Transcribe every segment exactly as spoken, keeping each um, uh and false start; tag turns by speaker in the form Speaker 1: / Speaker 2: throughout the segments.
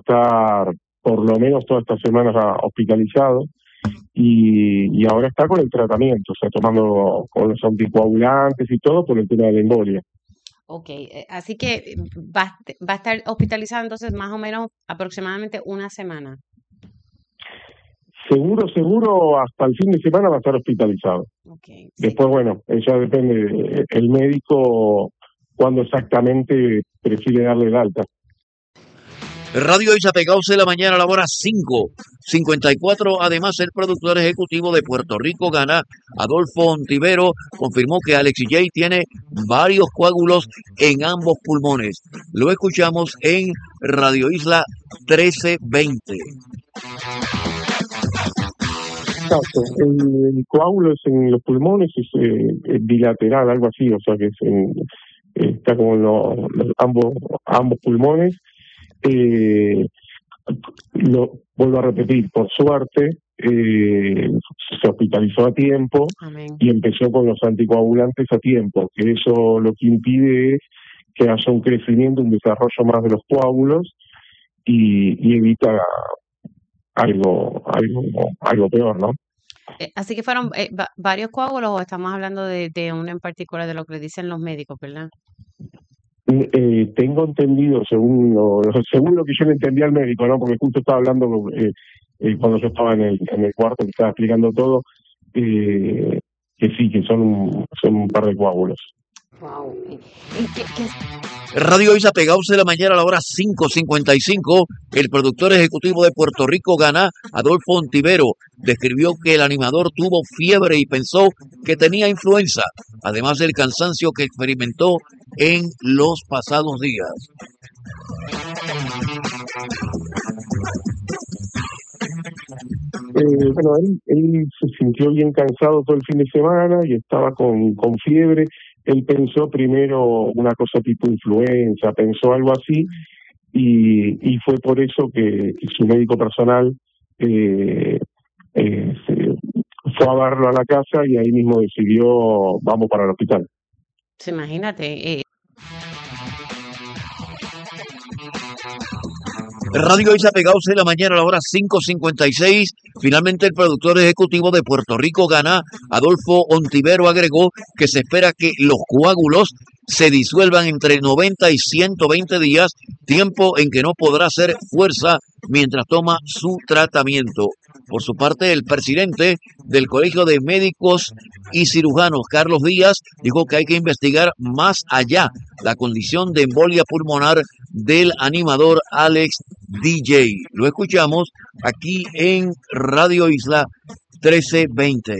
Speaker 1: estar por lo menos todas estas semanas hospitalizado y, y ahora está con el tratamiento, o sea, tomando con los anticoagulantes y todo por el tema de la embolia.
Speaker 2: Ok, eh, así que va, va a estar hospitalizado entonces más o menos aproximadamente una semana.
Speaker 1: Seguro, seguro, hasta el fin de semana va a estar hospitalizado.
Speaker 2: Okay, sí.
Speaker 1: Después, bueno, ya depende el médico cuándo exactamente prefiere darle el alta.
Speaker 3: Radio Isa Pegados de la mañana a la hora cinco cincuenta y cuatro. Además, el productor ejecutivo de Puerto Rico Gana, Adolfo Ontivero, confirmó que Alex J tiene varios coágulos en ambos pulmones. Lo escuchamos en Radio Isla trece veinte.
Speaker 1: Exacto. El, el coágulo es en los pulmones, es, eh, es bilateral, algo así, o sea que es en, está como en los, los ambos ambos pulmones. Eh, lo vuelvo a repetir, por suerte eh, se hospitalizó a tiempo.
Speaker 2: Amén.
Speaker 1: Y empezó con los anticoagulantes a tiempo, que eso lo que impide es que haya un crecimiento, un desarrollo más de los coágulos y, y evita algo algo algo peor, ¿no?
Speaker 2: Eh, así que fueron eh, va, varios coágulos o estamos hablando de, de uno en particular de lo que le dicen los médicos, ¿verdad?
Speaker 1: Eh, tengo entendido, según lo, según lo que yo le entendí al médico, ¿no? Porque justo estaba hablando eh, eh, cuando yo estaba en el, en el cuarto, que estaba explicando todo, eh, que sí, que son, son un par de coágulos.
Speaker 2: Wow. ¿Y, y qué, qué?
Speaker 3: Radio Isa Pegados de la mañana a la hora cinco cincuenta y cinco. El productor ejecutivo de Puerto Rico Gana, Adolfo Ontivero, describió que el animador tuvo fiebre y pensó que tenía influenza, además del cansancio que experimentó en los pasados días.
Speaker 1: Eh, bueno, él, él se sintió bien cansado todo el fin de semana y estaba con, con fiebre. Él pensó primero una cosa tipo influenza, pensó algo así, y, y fue por eso que su médico personal eh, eh, se, fue a verlo a la casa y ahí mismo decidió, vamos para el hospital.
Speaker 2: Imagínate. Eh.
Speaker 3: Radio Isa Pegados de la mañana a la hora cinco cincuenta y seis. Finalmente, el productor ejecutivo de Puerto Rico Gana, Adolfo Ontivero, agregó que se espera que los coágulos se disuelvan entre noventa y ciento veinte días, tiempo en que no podrá hacer fuerza mientras toma su tratamiento. Por su parte, el presidente del Colegio de Médicos y Cirujanos, Carlos Díaz, dijo que hay que investigar más allá la condición de embolia pulmonar del animador Alex D J. Lo escuchamos aquí en Radio Isla trece veinte.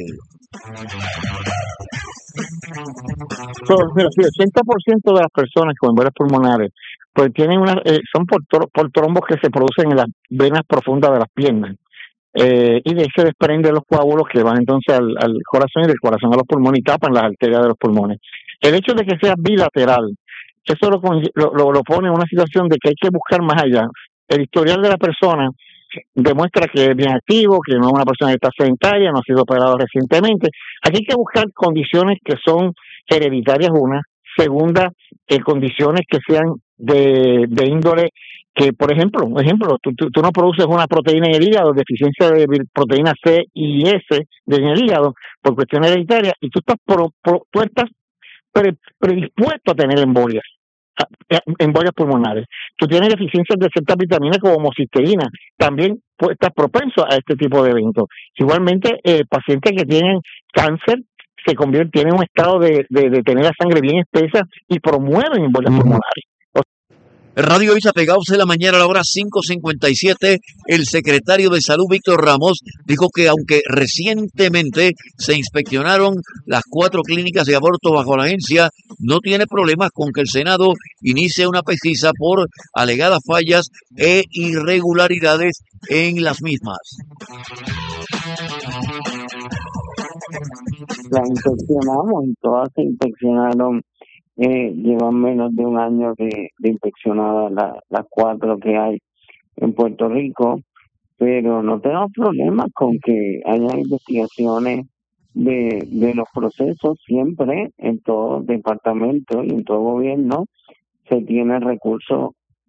Speaker 4: So, mira, sí, el ochenta por ciento de las personas con embolias pulmonares pues tienen una, eh, son por, por trombos que se producen en las venas profundas de las piernas. Eh, y de ahí se desprenden los coágulos que van entonces al, al corazón y del corazón a los pulmones y tapan las arterias de los pulmones. El hecho de que sea bilateral, eso lo, lo, lo pone en una situación de que hay que buscar más allá. El historial de la persona demuestra que es bien activo, que no es una persona que está sedentaria, no ha sido operado recientemente. Aquí hay que buscar condiciones que son hereditarias, una. Segunda, eh, condiciones que sean de, de índole que, por ejemplo, ejemplo tú, tú, tú no produces una proteína en el hígado, deficiencia de proteína C y S en el hígado por cuestión hereditaria, y tú estás, pro, pro, tú estás pre, predispuesto a tener embolias. embolias pulmonares. Tú tienes deficiencias de ciertas vitaminas como homocisteína, también pues, estás propenso a este tipo de eventos. Igualmente, eh, pacientes que tienen cáncer se convierten, tienen un estado de, de, de tener la sangre bien espesa y promueven embolias uh-huh. pulmonares.
Speaker 3: Radio Isa Pegados de la mañana a la hora cinco cincuenta y siete. El secretario de Salud, Víctor Ramos, dijo que aunque recientemente se inspeccionaron las cuatro clínicas de aborto bajo la agencia, no tiene problemas con que el Senado inicie una pesquisa por alegadas fallas e irregularidades en las mismas.
Speaker 5: La inspeccionamos y todas se inspeccionaron. Eh, llevan menos de un año de, de inspeccionadas las la cuatro que hay en Puerto Rico, pero no tenemos problemas con que haya investigaciones de, de los procesos. Siempre en todo departamento y en todo gobierno se tiene recursos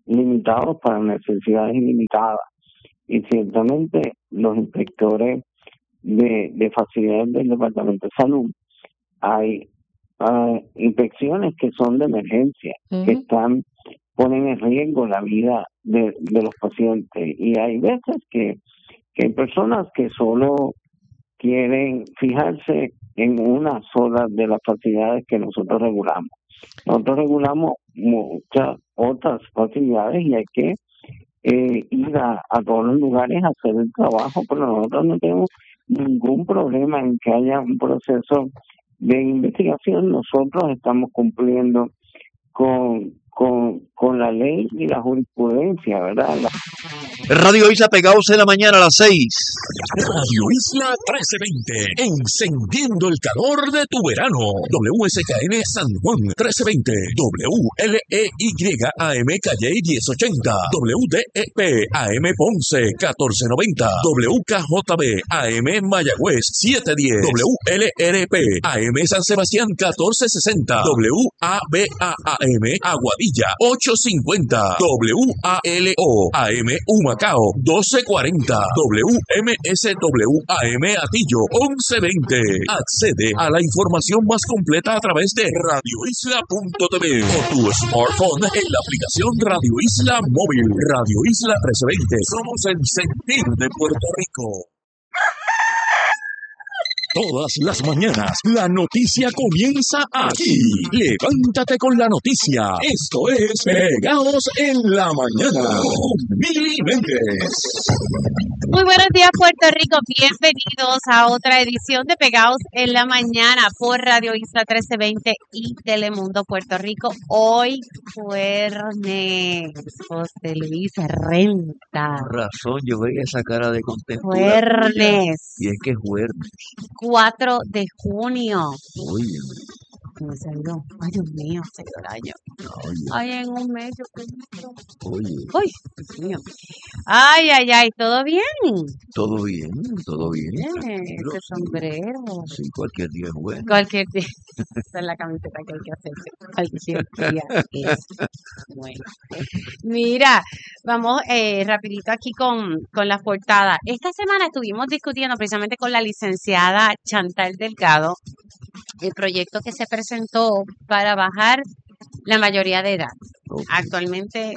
Speaker 5: limitados para necesidades ilimitadas. Y ciertamente los inspectores de, de facilidades del Departamento de Salud, hay uh, inspecciones que son de emergencia, uh-huh. que están ponen en riesgo la vida de, de los pacientes. Y hay veces que, que hay personas que solo quieren fijarse en una sola de las facilidades que nosotros regulamos. Nosotros regulamos muchas otras facilidades y hay que eh, ir a, a todos los lugares a hacer el trabajo, pero nosotros no tenemos ningún problema en que haya un proceso de investigación. Nosotros estamos cumpliendo con, con, con la ley y la jurisprudencia, ¿verdad? La...
Speaker 3: Radio Isla Pegados en la mañana a las seis.
Speaker 6: Radio Isla trece veinte, encendiendo el calor de tu verano. W S K N San Juan trece veinte, W L E Y A M Calle diez ochenta, W D E P A M Ponce catorce noventa, W K J B A M Mayagüez siete diez, W L R P A M San Sebastián catorce sesenta, W A B A A M Aguadilla ocho cincuenta, W A L O A M Humacao doce cuarenta, W M S W A M Atillo once veinte. Accede a la información más completa a través de radio isla punto t v o tu smartphone en la aplicación Radio Isla Móvil. Radio Isla trece veinte. Somos el sentir de Puerto Rico. Todas las mañanas, la noticia comienza aquí. Levántate con la noticia. Esto es Pegados en la Mañana con Mili Méndez.
Speaker 2: Muy buenos días, Puerto Rico. Bienvenidos a otra edición de Pegados en la Mañana por Radio Isla trece veinte y Telemundo Puerto Rico. Hoy, Juernes, José Luis Renta.
Speaker 3: Razón, yo veía esa cara de contentura.
Speaker 2: Juernes.
Speaker 3: Y es que es Juernes.
Speaker 2: cuatro de junio.
Speaker 3: Oye.
Speaker 2: Me salió. Ay, Dios mío, se dio el año.
Speaker 3: Oye.
Speaker 2: Ay, en un mes yo creo.
Speaker 3: Oye.
Speaker 2: Uy, Dios mío. Ay, ay, ay, ¿todo bien?
Speaker 3: Todo bien, todo bien.
Speaker 2: Bien, ese sombrero.
Speaker 3: Sí, cualquier día es bueno.
Speaker 2: Cualquier día. Esa es la camiseta que hay que hacerse. Cualquier día es bueno. Mira, vamos eh, rapidito aquí con, con las portadas. Esta semana estuvimos discutiendo precisamente con la licenciada Chantal Delgado el proyecto que se presentó para bajar la mayoría de edad. Okay. Actualmente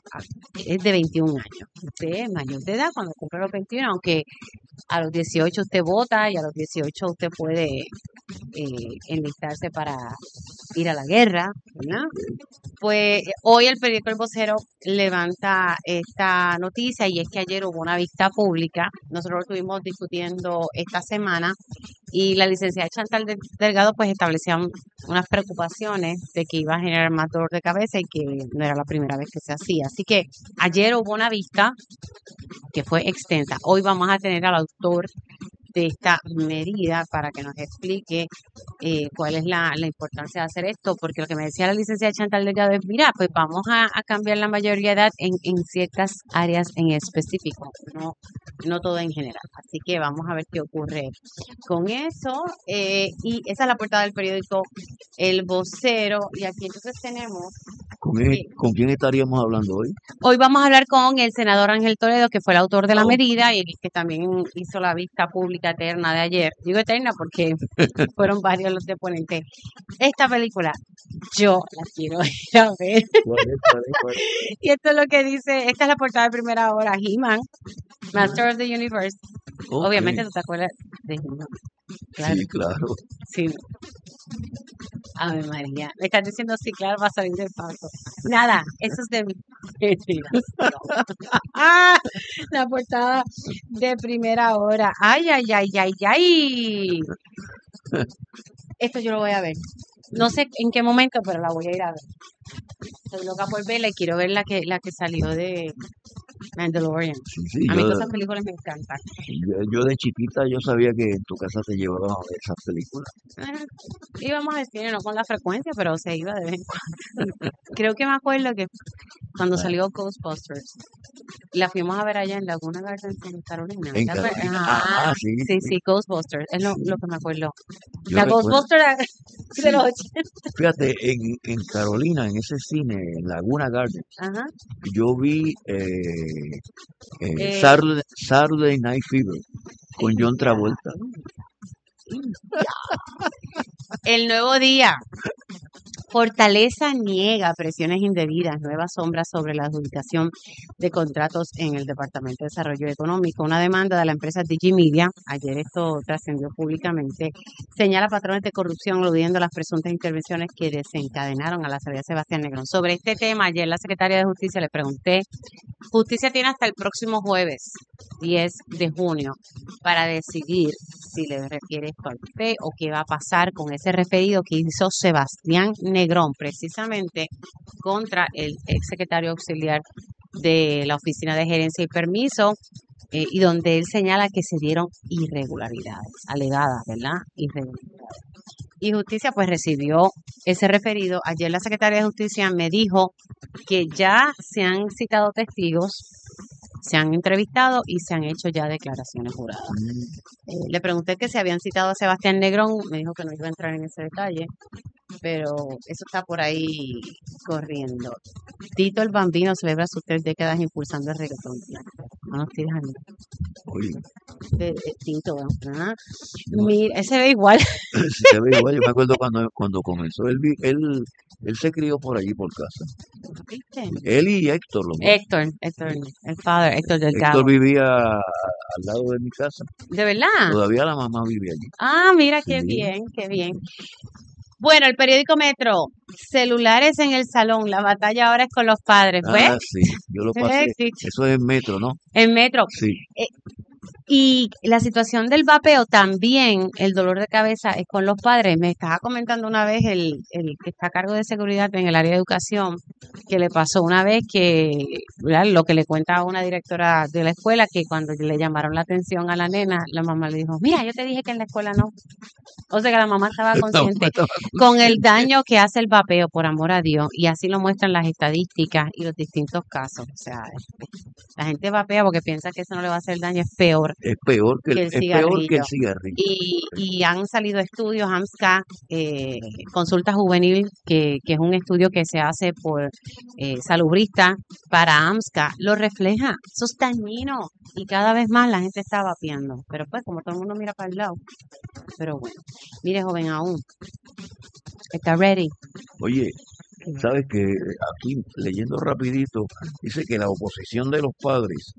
Speaker 2: es de veintiún años. Usted es mayor de edad cuando cumple los veintiuno, aunque a los dieciocho usted vota y a los dieciocho usted puede eh, enlistarse para ir a la guerra, ¿verdad? Pues hoy el periódico El Vocero levanta esta noticia y es que ayer hubo una vista pública. Nosotros lo estuvimos discutiendo esta semana y la licenciada Chantal Delgado pues establecía unas preocupaciones de que iba a generar más dolor de cabeza y que no era la primera vez que se hacía. Así que ayer hubo una vista que fue extensa. Hoy vamos a tener al autor de esta medida para que nos explique eh, cuál es la, la importancia de hacer esto, porque lo que me decía la licenciada Chantal Delgado es, mira, pues vamos a, a cambiar la mayoría de edad en, en ciertas áreas en específico, no, no todo en general. Así que vamos a ver qué ocurre con eso. Eh, y esa es la portada del periódico El Vocero. Y aquí entonces tenemos...
Speaker 3: ¿Con, el, eh, ¿Con quién estaríamos hablando hoy?
Speaker 2: Hoy vamos a hablar con el senador Ángel Toledo, que fue el autor de la oh. medida y que también hizo la vista pública eterna de ayer. Digo eterna porque fueron varios los deponentes. Esta película, yo la quiero ir a ver.
Speaker 3: ¿Cuál es, cuál es, cuál es?
Speaker 2: Y esto es lo que dice, esta es la portada de primera hora, He-Man, Master of the Universe. Okay. Obviamente tú te acuerdas de He-Man.
Speaker 3: Claro. Sí, claro.
Speaker 2: Sí. Ave María, me estás diciendo sí, claro, va a salir del paso. Nada, eso es de mi ah, la portada de primera hora. Ay, ay, ay, ay, ay. Esto yo lo voy a ver. No sé en qué momento, pero la voy a ir a ver. Estoy loca por verla y quiero ver la que la que salió de Mandalorian.
Speaker 3: Sí, sí,
Speaker 2: a mí
Speaker 3: yo,
Speaker 2: todas esas películas me encantan.
Speaker 3: Yo, yo de chiquita yo sabía que en tu casa te llevaban a ver esas películas.
Speaker 2: Ah, íbamos al cine, no con la frecuencia, pero se iba de vez en cuando. Creo que me acuerdo que cuando salió Ghostbusters, la fuimos a ver allá en Laguna Garden en Carolina.
Speaker 3: En Carolina.
Speaker 2: Ah,
Speaker 3: ah, sí,
Speaker 2: sí, sí, sí, Ghostbusters, es lo, lo que me acuerdo.
Speaker 3: Yo
Speaker 2: la
Speaker 3: recuerdo.
Speaker 2: Ghostbusters de los ochenta.
Speaker 3: Fíjate, en, en Carolina, en ese cine, en Laguna Garden,
Speaker 2: Ajá.
Speaker 3: yo vi eh, eh,
Speaker 2: Eh,
Speaker 3: Saturday, Saturday Night Fever con John Travolta.
Speaker 2: El Nuevo Día. Fortaleza niega presiones indebidas, nuevas sombras sobre la adjudicación de contratos en el Departamento de Desarrollo Económico. Una demanda de la empresa Digimedia, ayer esto trascendió públicamente, señala patrones de corrupción aludiendo a las presuntas intervenciones que desencadenaron a la salida de Sebastián Negrón. Sobre este tema, ayer la secretaria de Justicia le pregunté, Justicia tiene hasta el próximo jueves, diez de junio, para decidir si le refiere esto al P P o qué va a pasar con ese referido que hizo Sebastián Negrón, precisamente contra el ex secretario auxiliar de la Oficina de Gerencia y Permiso, eh, y donde él señala que se dieron irregularidades, alegadas, ¿verdad? Irregularidades. Y Justicia pues recibió ese referido. Ayer la secretaria de Justicia me dijo que ya se han citado testigos, se han entrevistado y se han hecho ya declaraciones juradas. Eh, le pregunté que si habían citado a Sebastián Negrón, me dijo que no iba a entrar en ese detalle, pero eso está por ahí corriendo. Tito el Bambino celebra sus tres décadas impulsando el reggaetón. No nos tires a mí.
Speaker 3: Oye,
Speaker 2: De, de Tito, ¿verdad? Mira, ese ve igual.
Speaker 3: se ve igual. Yo me acuerdo cuando, cuando comenzó, él, vi- él, él se crió por allí, por casa.
Speaker 2: ¿Viste?
Speaker 3: Él y Héctor, los dos.
Speaker 2: Héctor, Héctor, el padre, Héctor Delgado.
Speaker 3: Héctor vivía a- al lado de mi casa.
Speaker 2: ¿De verdad?
Speaker 3: Todavía la mamá vive allí.
Speaker 2: Ah, mira, qué
Speaker 3: Sí.
Speaker 2: bien, qué bien. Bueno, el periódico Metro, celulares en el salón, la batalla ahora es con los padres, ¿ves?
Speaker 3: Ah, sí, yo lo pasé.
Speaker 2: Sí.
Speaker 3: Eso es en Metro, ¿no?
Speaker 2: En Metro.
Speaker 3: Sí.
Speaker 2: Y la situación del vapeo también, el dolor de cabeza es con los padres. Me estaba comentando una vez el, el que está a cargo de seguridad en el área de educación, que le pasó una vez que, ¿verdad? Lo que le cuenta a una directora de la escuela, que cuando le llamaron la atención a la nena, la mamá le dijo, mira, yo te dije que en la escuela no. O sea que la mamá estaba consciente con el daño que hace el vapeo, por amor a Dios, y así lo muestran las estadísticas y los distintos casos. O sea, la gente vapea porque piensa que eso no le va a hacer daño, es peor.
Speaker 3: Es peor que el,
Speaker 2: Que el
Speaker 3: es peor que el
Speaker 2: cigarrillo.
Speaker 3: cigarrillo.
Speaker 2: Y, y han salido estudios, AMSCA, eh, Consulta Juvenil, que, que es un estudio que se hace por eh, Salubrista para AMSCA, lo refleja. Eso es dañino y cada vez más la gente está vapeando. Pero pues, como todo el mundo mira para el lado. Pero bueno, mire, joven, aún. ¿Está ready?
Speaker 3: Oye, sabes que aquí, leyendo rapidito, dice que la oposición de los padres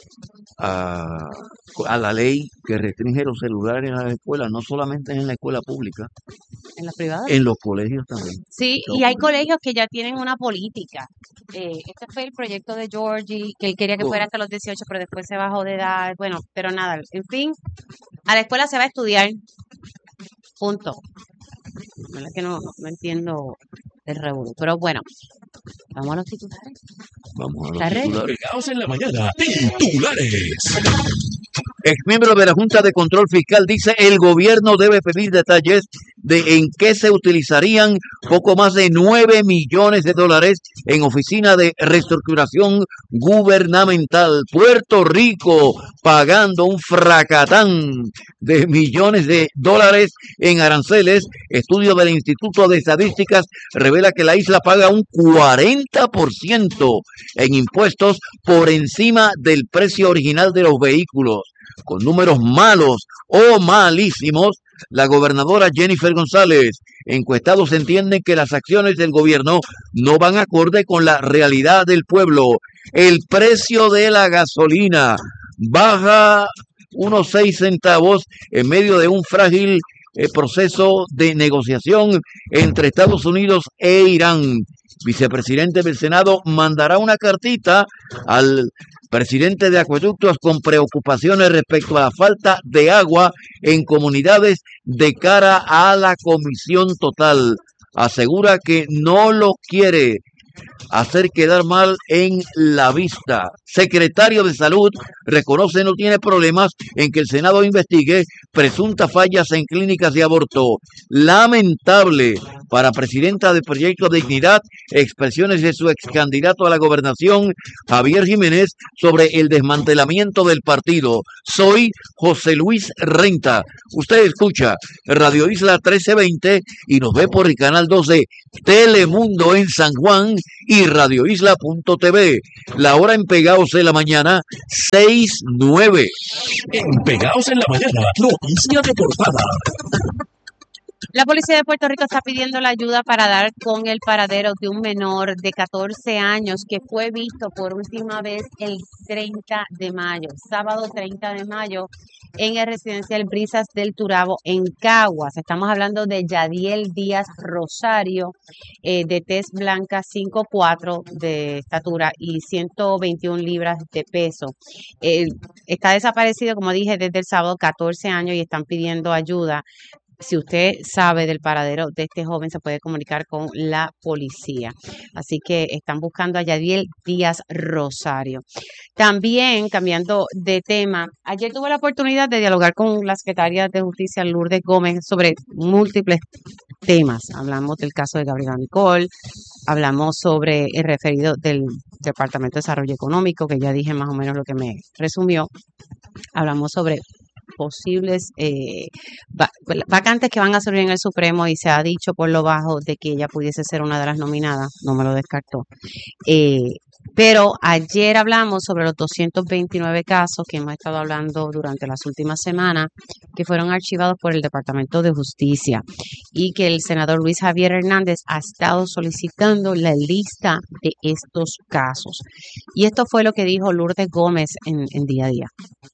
Speaker 3: a, a la ley que restringe los celulares en las escuelas, no solamente en la escuela pública,
Speaker 2: ¿En la privada?
Speaker 3: en los colegios también.
Speaker 2: Sí, y hay colegios que ya tienen una política. Eh, este fue el proyecto de Georgie, que él quería que fuera hasta los dieciocho, pero después se bajó de edad. Bueno, pero nada, en fin, a la escuela se va a estudiar. Punto. La verdad que no, no, no entiendo el revuelo. Pero bueno, vamos a los titulares.
Speaker 3: Vamos a
Speaker 2: ¿Está
Speaker 3: los
Speaker 2: ready?
Speaker 3: titulares.
Speaker 6: Pegados en la mañana. Titulares.
Speaker 3: Exmiembro de la Junta de Control Fiscal dice el gobierno debe pedir detalles de en qué se utilizarían poco más de nueve millones de dólares en oficina de reestructuración gubernamental. Puerto Rico pagando un fracatán de millones de dólares en aranceles. Estudio del Instituto de Estadísticas revela que la isla paga un cuarenta por ciento en impuestos por encima del precio original de los vehículos. Con números malos o malísimos, la gobernadora Jennifer González, encuestados entienden que las acciones del gobierno no van acorde con la realidad del pueblo. El precio de la gasolina baja unos seis centavos en medio de un frágil eh, proceso de negociación entre Estados Unidos e Irán. Vicepresidente del Senado mandará una cartita al presidente de Acueductos con preocupaciones respecto a la falta de agua en comunidades de cara a la comisión total. Asegura que no lo quiere hacer quedar mal en la vista. Secretario de Salud reconoce no tiene problemas en que el Senado investigue presuntas fallas en clínicas de aborto. Lamentable para presidenta de Proyecto Dignidad, expresiones de su ex candidato a la gobernación, Javier Jiménez, sobre el desmantelamiento del partido. Soy José Luis Renta. Usted escucha Radio Isla trece veinte y nos ve por el canal dos de Telemundo en San Juan y radio isla punto t v. La hora en Pegaos de la Mañana, seis nueve.
Speaker 6: En Pegaos en la Mañana, noticia de portada.
Speaker 2: La policía de Puerto Rico está pidiendo la ayuda para dar con el paradero de un menor de catorce años que fue visto por última vez el treinta de mayo, sábado treinta de mayo, en el residencial Brisas del Turabo en Caguas. Estamos hablando de Yadiel Díaz Rosario, eh, de tez blanca, cinco cuatro de estatura y ciento veintiuna libras de peso. Eh, está desaparecido, como dije, desde el sábado, catorce años, y están pidiendo ayuda. Si usted sabe del paradero de este joven, se puede comunicar con la policía. Así que están buscando a Yadiel Díaz Rosario. También, cambiando de tema, ayer tuve la oportunidad de dialogar con la secretaria de Justicia, Lourdes Gómez, sobre múltiples temas. Hablamos del caso de Gabriela Nicole, hablamos sobre el referido del Departamento de Desarrollo Económico, que ya dije más o menos lo que me resumió. Hablamos sobre posibles eh, vacantes que van a surgir en el Supremo, y se ha dicho por lo bajo de que ella pudiese ser una de las nominadas, no me lo descartó. Eh, pero ayer hablamos sobre los doscientos veintinueve casos que hemos estado hablando durante las últimas semanas, que fueron archivados por el Departamento de Justicia, y que el senador Luis Javier Hernández ha estado solicitando la lista de estos casos. Y esto fue lo que dijo Lourdes Gómez en, en Día a Día.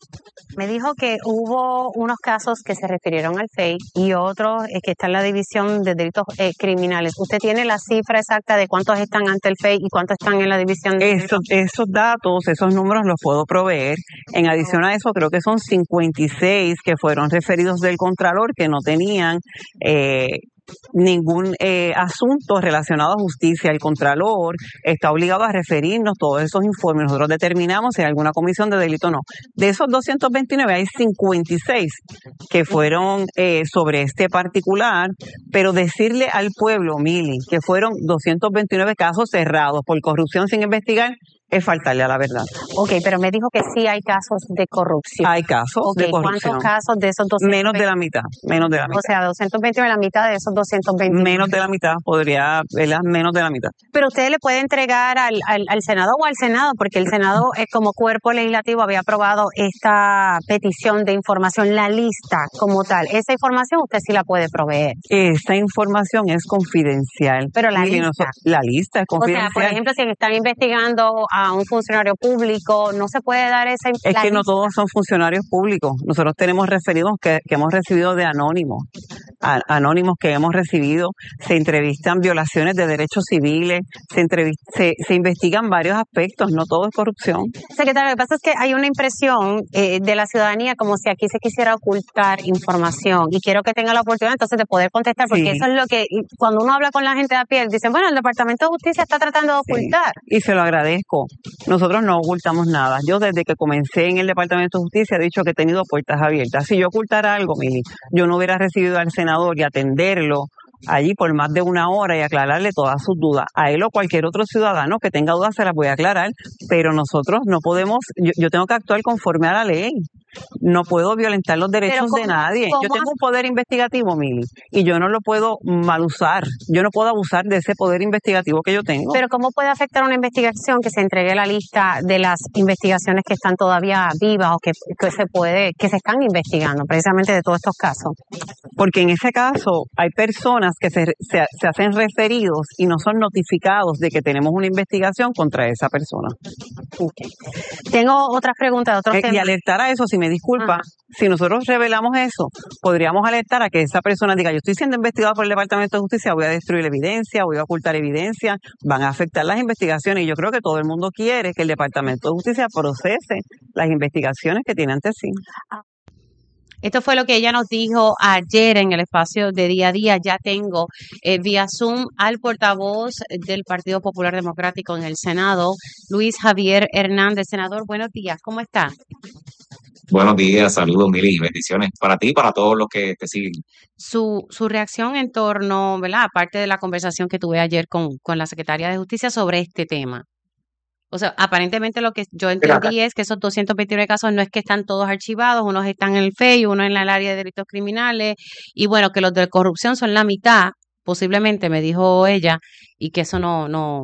Speaker 2: Me dijo que hubo unos casos que se refirieron al F E I y otros eh, que están en la División de Delitos eh, Criminales. ¿Usted tiene la cifra exacta de cuántos están ante el F E I y cuántos están en la División de
Speaker 7: Esos, esos datos, esos números los puedo proveer. En adición a eso, creo que son cincuenta y seis que fueron referidos del Contralor, que no tenían eh, ningún eh, asunto relacionado a justicia. El Contralor está obligado a referirnos todos esos informes. Nosotros determinamos si hay alguna comisión de delito o no. De esos doscientos veintinueve hay cincuenta y seis que fueron eh, sobre este particular, pero decirle al pueblo, Mili, que fueron doscientos veintinueve casos cerrados por corrupción sin investigar, es faltarle a la verdad.
Speaker 2: Ok, pero me dijo que sí hay casos de corrupción.
Speaker 7: Hay casos
Speaker 2: okay,
Speaker 7: de corrupción.
Speaker 2: ¿Cuántos casos de esos doscientos veinte?
Speaker 7: Menos de la mitad, menos de la mitad.
Speaker 2: O sea, doscientos veinte, la mitad de esos doscientos veinte.
Speaker 7: Menos de la mitad, podría, ¿verdad? Menos de la mitad.
Speaker 2: Pero usted le puede entregar al, al, al Senado o al Senado, porque el Senado eh, como cuerpo legislativo había aprobado esta petición de información, la lista como tal. Esa información usted sí la puede proveer.
Speaker 7: Esta información es confidencial.
Speaker 2: Pero la
Speaker 7: Mire,
Speaker 2: lista.
Speaker 7: Nosotros, la lista es confidencial.
Speaker 2: O sea, por ejemplo, si están investigando a un funcionario público, no se puede dar esa información.
Speaker 7: Es que no todos son funcionarios públicos. Nosotros tenemos referidos que, que hemos recibido de anónimos. A, anónimos que hemos recibido. Se entrevistan violaciones de derechos civiles, se, se, se investigan varios aspectos, no todo es corrupción.
Speaker 2: Secretario, lo que pasa es que hay una impresión eh, de la ciudadanía como si aquí se quisiera ocultar información, y quiero que tenga la oportunidad entonces de poder contestar, porque sí. Eso es lo que, cuando uno habla con la gente de a pie, dicen, bueno, el Departamento de Justicia está tratando de ocultar.
Speaker 7: Sí. Y se lo agradezco. Nosotros no ocultamos nada. Yo desde que comencé en el Departamento de Justicia he dicho que he tenido puertas abiertas. Si yo ocultara algo, Mili, yo no hubiera recibido al senador y atenderlo allí por más de una hora y aclararle todas sus dudas. A él o cualquier otro ciudadano que tenga dudas se las voy a aclarar, pero nosotros no podemos, yo, yo tengo que actuar conforme a la ley. No puedo violentar los derechos
Speaker 2: ¿cómo,
Speaker 7: de nadie.
Speaker 2: cómo?
Speaker 7: Yo tengo un poder investigativo, Mili, y yo no lo puedo mal usar. Yo no puedo abusar de ese poder investigativo que yo tengo.
Speaker 2: Pero ¿cómo puede afectar una investigación que se entregue la lista de las investigaciones que están todavía vivas o que, que se puede, que se están investigando precisamente de todos estos casos?
Speaker 7: Porque en ese caso hay personas que se, se, se hacen referidos y no son notificados de que tenemos una investigación contra esa persona.
Speaker 2: Okay. Tengo otras preguntas de otros
Speaker 7: eh,
Speaker 2: temas.
Speaker 7: Y alertar a eso, si me disculpa,
Speaker 2: Ajá.
Speaker 7: Si nosotros revelamos eso, podríamos alertar a que esa persona diga, yo estoy siendo investigado por el Departamento de Justicia, voy a destruir evidencia, voy a ocultar evidencia, van a afectar las investigaciones, y yo creo que todo el mundo quiere que el Departamento de Justicia procese las investigaciones que tiene ante sí.
Speaker 2: Esto fue lo que ella nos dijo ayer en el espacio de Día a Día. Ya tengo eh, vía Zoom al portavoz del Partido Popular Democrático en el Senado, Luis Javier Hernández. Senador, buenos días, ¿cómo está?
Speaker 8: Buenos días, saludos, Mili, bendiciones para ti y para todos los que te siguen.
Speaker 2: Su, su reacción en torno, ¿verdad? Aparte de la conversación que tuve ayer con, con la Secretaria de Justicia sobre este tema. O sea, aparentemente lo que yo
Speaker 8: Mira,
Speaker 2: entendí es que esos doscientos veintinueve casos no es que están todos archivados, unos están en el F E I, uno en el área de delitos criminales, y bueno, que los de corrupción son la mitad, posiblemente, me dijo ella, y que eso no, no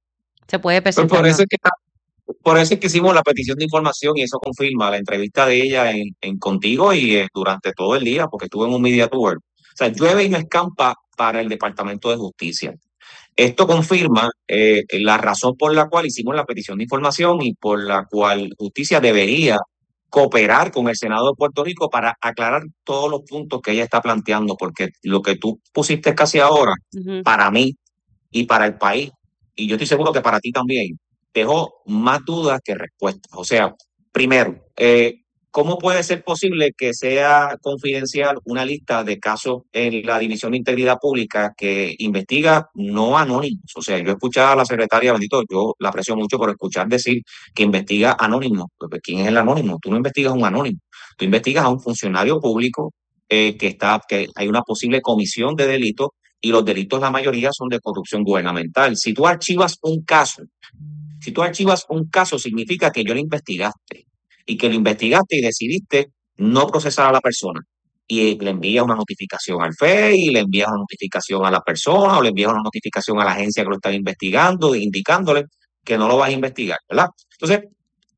Speaker 2: se puede
Speaker 8: pues
Speaker 2: presentar,
Speaker 8: por
Speaker 2: no.
Speaker 8: eso es que por eso es que hicimos la petición de información y eso confirma la entrevista de ella en, en Contigo y eh, durante todo el día, porque estuve en un media tour. O sea, llueve y no escampa para el Departamento de Justicia. Esto confirma eh, la razón por la cual hicimos la petición de información y por la cual Justicia debería cooperar con el Senado de Puerto Rico para aclarar todos los puntos que ella está planteando, porque lo que tú pusiste casi ahora,
Speaker 2: Ujú.
Speaker 8: para mí y para el país, y yo estoy seguro que para ti también, dejó más dudas que respuestas. O sea, primero, eh, ¿cómo puede ser posible que sea confidencial una lista de casos en la División de Integridad Pública que investiga no anónimos? O sea, yo escuchaba a la secretaria, bendito, yo la aprecio mucho por escuchar decir que investiga anónimos. Pues, ¿quién es el anónimo? Tú no investigas a un anónimo, tú investigas a un funcionario público eh, que está, que hay una posible comisión de delitos y los delitos, la mayoría, son de corrupción gubernamental. Si tú archivas un caso, si tú archivas un caso, significa que yo lo investigaste y que lo investigaste y decidiste no procesar a la persona. Y le envías una notificación al F E I, le envías una notificación a la persona o le envías una notificación a la agencia que lo está investigando, indicándole que no lo vas a investigar, ¿verdad? Entonces,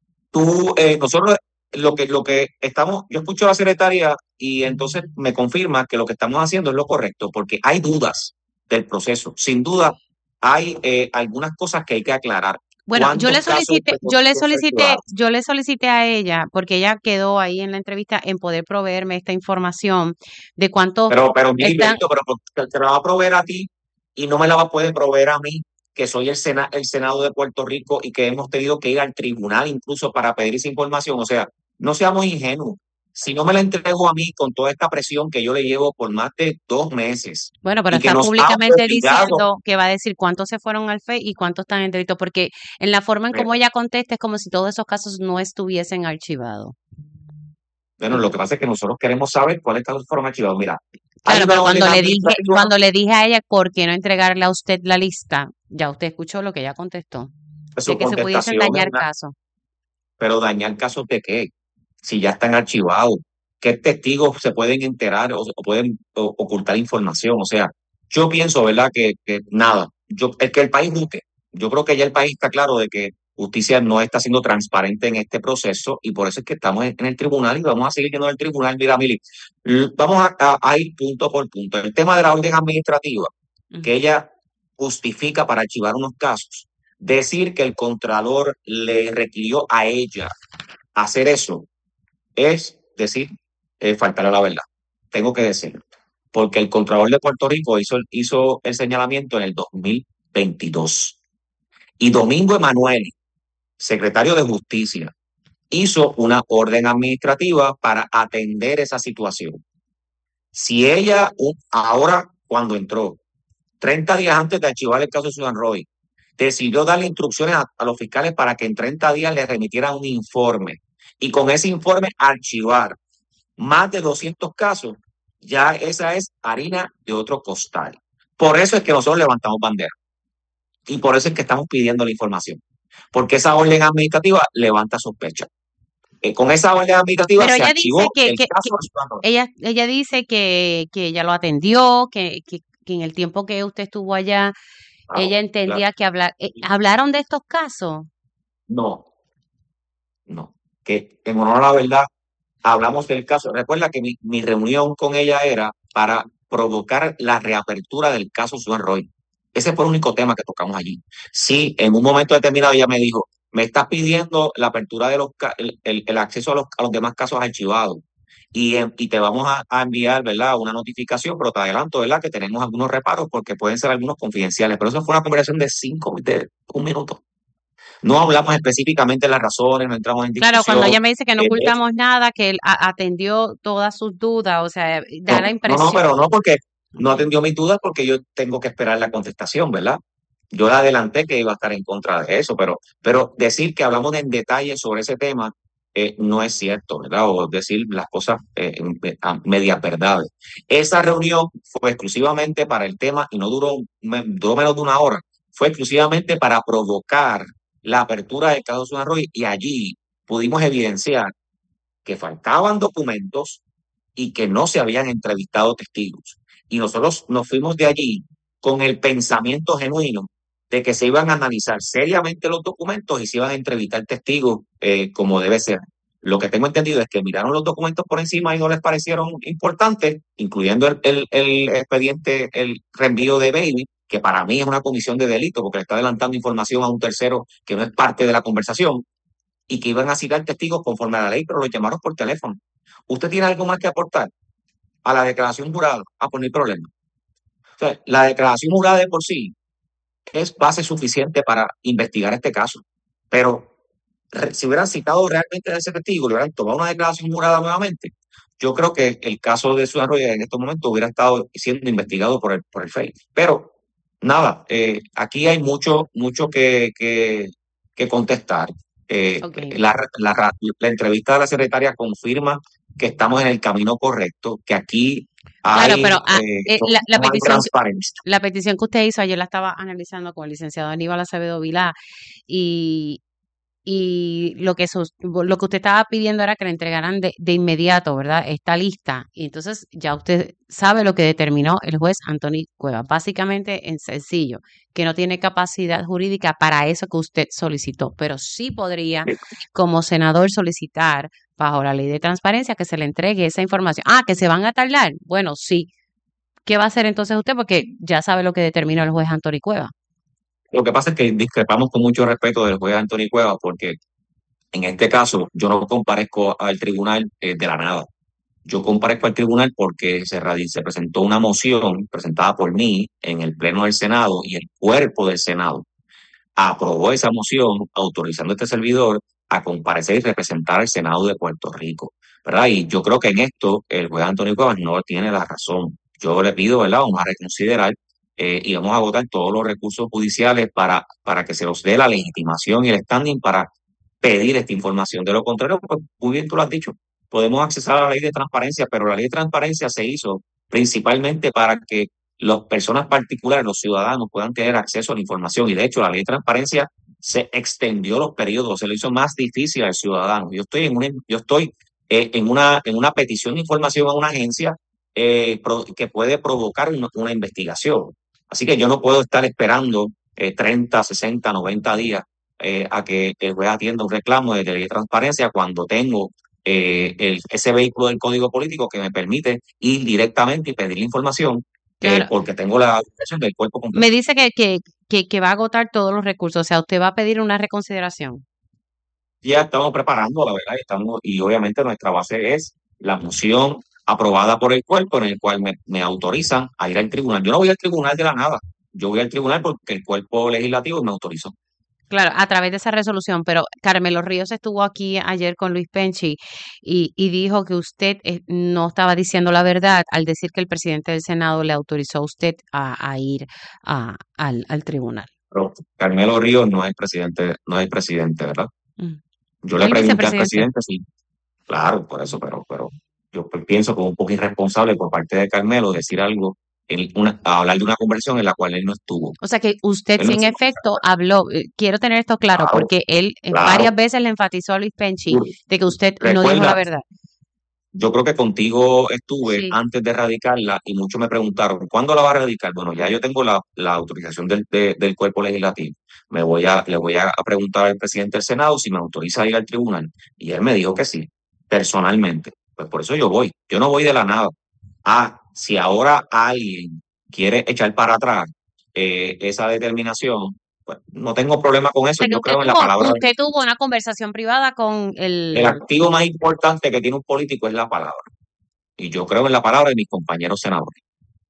Speaker 8: tú, eh, nosotros lo que, lo que estamos, yo escucho a la secretaria y entonces me confirma que lo que estamos haciendo es lo correcto, porque hay dudas del proceso. Sin duda, hay eh, algunas cosas que hay que aclarar.
Speaker 2: Bueno, yo le
Speaker 8: ¿Cuántos casos
Speaker 2: solicité,
Speaker 8: de
Speaker 2: yo le
Speaker 8: corrupción se
Speaker 2: solicité,
Speaker 8: archivaron?
Speaker 2: yo le solicité a ella, porque ella quedó ahí en la entrevista en poder proveerme esta información de cuántos
Speaker 8: Pero, pero, Mili,
Speaker 2: están.
Speaker 8: Benito, pero pero te la va a proveer a ti y no me la va a poder proveer a mí, que soy el, Sena, el Senado de Puerto Rico y que hemos tenido que ir al tribunal incluso para pedir esa información. O sea, no seamos ingenuos. Si no me la entrego a mí con toda esta presión que yo le llevo por más de dos meses
Speaker 2: Bueno, pero
Speaker 8: y que
Speaker 2: está
Speaker 8: nos ha
Speaker 2: públicamente
Speaker 8: obligado,
Speaker 2: diciendo que va a decir cuántos se fueron al F E I y cuántos están en delito, porque en la forma en cómo ella contesta es como si todos esos casos no estuviesen archivados.
Speaker 8: bueno, lo que pasa es que nosotros queremos saber cuáles casos fueron archivados. Mira, hay
Speaker 2: Claro,
Speaker 8: una
Speaker 2: pero cuando
Speaker 8: orden
Speaker 2: le dije,
Speaker 8: administrativa,
Speaker 2: cuando le dije a ella por qué no entregarle a usted la lista, ya usted escuchó lo que ella contestó,
Speaker 8: su
Speaker 2: de que se pudiesen
Speaker 8: contestación es
Speaker 2: dañar
Speaker 8: una,
Speaker 2: casos.
Speaker 8: pero dañar casos de qué, si ya están archivados, qué testigos se pueden enterar o, o pueden o- ocultar información. O sea, yo pienso, ¿verdad? Que, que nada, yo, el que el país busque. Yo creo que ya el país está claro de que justicia no está siendo transparente en este proceso y por eso es que estamos en, en el tribunal y vamos a seguir yendo al tribunal. Mira, Mili, l- vamos a, a- a ir punto por punto. El tema de la orden administrativa
Speaker 2: Ujú.
Speaker 8: que ella justifica para archivar unos casos, decir que el contralor le requirió a ella hacer eso es decir, eh, faltar a la verdad. Tengo que decirlo. Porque el Contralor de Puerto Rico hizo, el- hizo el señalamiento en el dos mil veintidós. Y Domingo Emanuel, secretario de Justicia, hizo una orden administrativa para atender esa situación. Si ella, un- ahora cuando entró, treinta días antes de archivar el caso de Susan Roy, decidió darle instrucciones a, a los fiscales para que en treinta días le remitieran un informe y con ese informe archivar más de doscientos casos, ya esa es harina de otro costal. Por eso es que nosotros levantamos bandera y por eso es que estamos pidiendo la información, porque esa orden administrativa levanta sospecha. Eh, con esa orden administrativa
Speaker 2: Pero
Speaker 8: se
Speaker 2: ella dice
Speaker 8: archivó
Speaker 2: que,
Speaker 8: el
Speaker 2: que, que
Speaker 8: caso de Susan Roy.
Speaker 2: ella, ella dice que, que ella lo atendió, que, que, que en el tiempo que usted estuvo allá,
Speaker 8: Claro,
Speaker 2: ella
Speaker 8: claro.
Speaker 2: entendía que hablar, eh, hablaron de estos casos.
Speaker 8: No, no. Que en honor a la verdad, hablamos del caso. Recuerda que mi, mi reunión con ella era para provocar la reapertura del caso Susan Roy. Ese fue el único tema que tocamos allí. Sí, en un momento determinado ella me dijo, me estás pidiendo la apertura de los ca- el, el- el acceso a los, a los demás casos archivados y, en- y te vamos a, a enviar, ¿verdad? Una notificación, pero te adelanto, ¿verdad? Que tenemos algunos reparos porque pueden ser algunos confidenciales. Pero eso fue una conversación de cinco, de un minuto. No hablamos específicamente de las razones, no entramos en
Speaker 2: Claro, cuando
Speaker 8: discusión.
Speaker 2: ella me dice que no
Speaker 8: Eh, de hecho,
Speaker 2: ocultamos nada, que él a- atendió todas sus dudas, o sea, da
Speaker 8: no,
Speaker 2: la
Speaker 8: no, no,
Speaker 2: impresión.
Speaker 8: pero no porque no atendió mis dudas porque yo tengo que esperar la contestación, ¿verdad? Yo le adelanté que iba a estar en contra de eso, pero, pero decir que hablamos en detalle sobre ese tema eh, no es cierto, ¿verdad? O decir las cosas eh, en- a medias verdades. Esa reunión fue exclusivamente para el tema y no duró, me- duró menos de una hora. Fue exclusivamente para provocar la apertura del caso Zuna Roy y allí pudimos evidenciar que faltaban documentos y que no se habían entrevistado testigos. Y nosotros nos fuimos de allí con el pensamiento genuino de que se iban a analizar seriamente los documentos y se iban a entrevistar testigos eh, como debe ser. Lo que tengo entendido es que miraron los documentos por encima y no les parecieron importantes, incluyendo el, el, el expediente, el reenvío de Bailey, que para mí es una comisión de delito porque le está adelantando información a un tercero que no es parte de la conversación y que iban a citar testigos conforme a la ley, pero los llamaron por teléfono. ¿Usted tiene algo más que aportar a la declaración jurada? Ah, pues no hay problema. O sea, la declaración jurada de por sí es base suficiente para investigar este caso, pero re- si hubieran citado realmente a ese testigo, le hubieran tomado una declaración jurada nuevamente, yo creo que el caso de Ciudad Rodríguez en estos momentos hubiera estado siendo investigado por el, por el F E I. Pero nada, eh, aquí hay mucho, mucho que, que, que contestar. Eh,
Speaker 2: Ok.
Speaker 8: la, la, ra- la entrevista de la secretaria confirma que estamos en el camino correcto, que aquí
Speaker 2: Claro,
Speaker 8: hay,
Speaker 2: pero ah,
Speaker 8: eh,
Speaker 2: eh,
Speaker 8: no
Speaker 2: la, la
Speaker 8: no hay
Speaker 2: petición, que-
Speaker 8: transparencia.
Speaker 2: la petición que usted hizo, ayer la estaba analizando con el licenciado Aníbal Acevedo Vilá y, y lo que, sus- lo que usted estaba pidiendo era que le entregaran de, de inmediato, ¿verdad? Esta lista. Y entonces ya usted sabe lo que determinó el juez Anthony Cuevas. Básicamente, en sencillo, que no tiene capacidad jurídica para eso que usted solicitó, pero sí podría, como senador, solicitar bajo la ley de transparencia que se le entregue esa información. Ah, que se van a tardar. Bueno, sí. ¿Qué va a hacer entonces usted? Porque ya sabe lo que determinó el juez Anthony Cuevas.
Speaker 8: Lo que pasa es que discrepamos con mucho respeto del juez Anthony Cuevas porque en este caso yo no comparezco al tribunal eh, de la nada. Yo comparezco al tribunal porque se, radi- se presentó una moción presentada por mí en el Pleno del Senado y el cuerpo del Senado aprobó esa moción autorizando a este servidor a comparecer y representar al Senado de Puerto Rico, ¿verdad? Y yo creo que en esto el juez Antonio Cuevas no tiene la razón. Yo le pido, ¿verdad?, vamos a reconsiderar eh, y vamos a agotar todos los recursos judiciales para, para que se los dé la legitimación y el standing para pedir esta información. De lo contrario, pues muy bien tú lo has dicho, podemos accesar a la ley de transparencia, pero la ley de transparencia se hizo principalmente para que las personas particulares, los ciudadanos, puedan tener acceso a la información. Y de hecho, la ley de transparencia se extendió los periodos, se lo hizo más difícil al ciudadano. Yo estoy en una, yo estoy eh, en una, en una petición de información a una agencia eh, pro- que puede provocar una, una investigación. Así que yo no puedo estar esperando eh, treinta, sesenta, noventa días eh, a que el juez atienda un reclamo de ley de transparencia cuando tengo eh, el, ese vehículo del Código Político que me permite ir directamente y pedir la información eh,
Speaker 2: Claro.
Speaker 8: porque tengo la autorización del cuerpo completo.
Speaker 2: Me dice que, que, que, que va a agotar todos los recursos, o sea, usted va a pedir una reconsideración.
Speaker 8: Ya estamos preparando, la verdad, y estamos, y obviamente nuestra base es la moción aprobada por el cuerpo en el cual me, me autorizan a ir al tribunal. Yo no voy al tribunal de la nada, yo voy al tribunal porque el cuerpo legislativo me autorizó.
Speaker 2: Claro, a través de esa resolución, pero Carmelo Ríos estuvo aquí ayer con Luis Penchi y, y dijo que usted eh, no estaba diciendo la verdad al decir que el presidente del Senado le autorizó a usted a, a ir a, al, al tribunal.
Speaker 8: Pero Carmelo Ríos no es el presidente, no es el presidente, ¿verdad?
Speaker 2: Mm.
Speaker 8: Yo le
Speaker 2: El
Speaker 8: pregunté al
Speaker 2: vicepresidente.
Speaker 8: presidente si, claro, por eso, pero, pero yo pues pienso que es un poco irresponsable por parte de Carmelo decir algo, en una, hablar de una conversación en la cual él no estuvo.
Speaker 2: O sea que usted
Speaker 8: Él no
Speaker 2: sí en
Speaker 8: estuvo.
Speaker 2: efecto habló, eh, quiero tener esto claro,
Speaker 8: Claro,
Speaker 2: porque él eh,
Speaker 8: claro.
Speaker 2: varias veces le enfatizó a Luis Penchi de que usted no dijo la
Speaker 8: Recuerda,
Speaker 2: verdad.
Speaker 8: yo creo que contigo estuve
Speaker 2: Sí.
Speaker 8: antes de radicarla y muchos me preguntaron, ¿cuándo la va a radicar? Bueno, ya yo tengo la, la autorización del, de- del cuerpo legislativo. Me voy a, le voy a, a preguntar al presidente del Senado si me autoriza a ir al tribunal. Y él me dijo que sí, personalmente. Pues por eso yo voy. Yo no voy de la nada. Ah, si ahora alguien quiere echar para atrás eh, esa determinación, pues no tengo problema con
Speaker 2: O
Speaker 8: eso.
Speaker 2: sea que
Speaker 8: Yo
Speaker 2: usted
Speaker 8: creo en la
Speaker 2: tuvo,
Speaker 8: palabra.
Speaker 2: usted tuvo una conversación privada con
Speaker 8: El
Speaker 2: el,
Speaker 8: activo más importante que tiene un político es la palabra. Y yo creo en la palabra de mis compañeros senadores.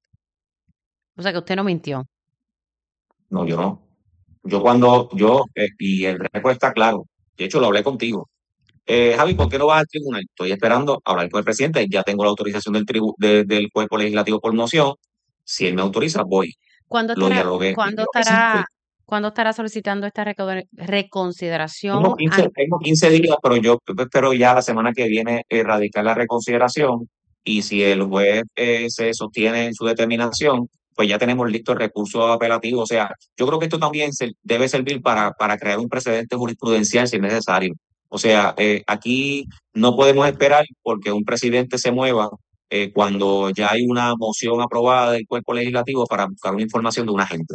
Speaker 2: o sea que usted no mintió.
Speaker 8: No, yo no. Yo cuando yo, eh, y el récord está claro, de hecho lo hablé contigo. Eh, Javi, ¿por qué no vas al tribunal? Estoy esperando hablar con el presidente, ya tengo la autorización del, tribu- de- del cuerpo legislativo por moción. Si él me autoriza, voy.
Speaker 2: ¿Cuándo
Speaker 8: Lo
Speaker 2: estará,
Speaker 8: dialogué.
Speaker 2: cuándo
Speaker 8: Creo que sí,
Speaker 2: estará, ¿Cuándo estará solicitando esta reco- reconsideración?
Speaker 8: Tengo quince,
Speaker 2: An-
Speaker 8: tengo quince días, pero yo espero ya la semana que viene erradicar la reconsideración y si el juez eh, se sostiene en su determinación, pues ya tenemos listo el recurso apelativo. O sea, yo creo que esto también se, debe servir para, para crear un precedente jurisprudencial si es necesario. O sea, eh, aquí no podemos esperar porque un presidente se mueva eh, cuando ya hay una moción aprobada del cuerpo legislativo para buscar una información de un agente.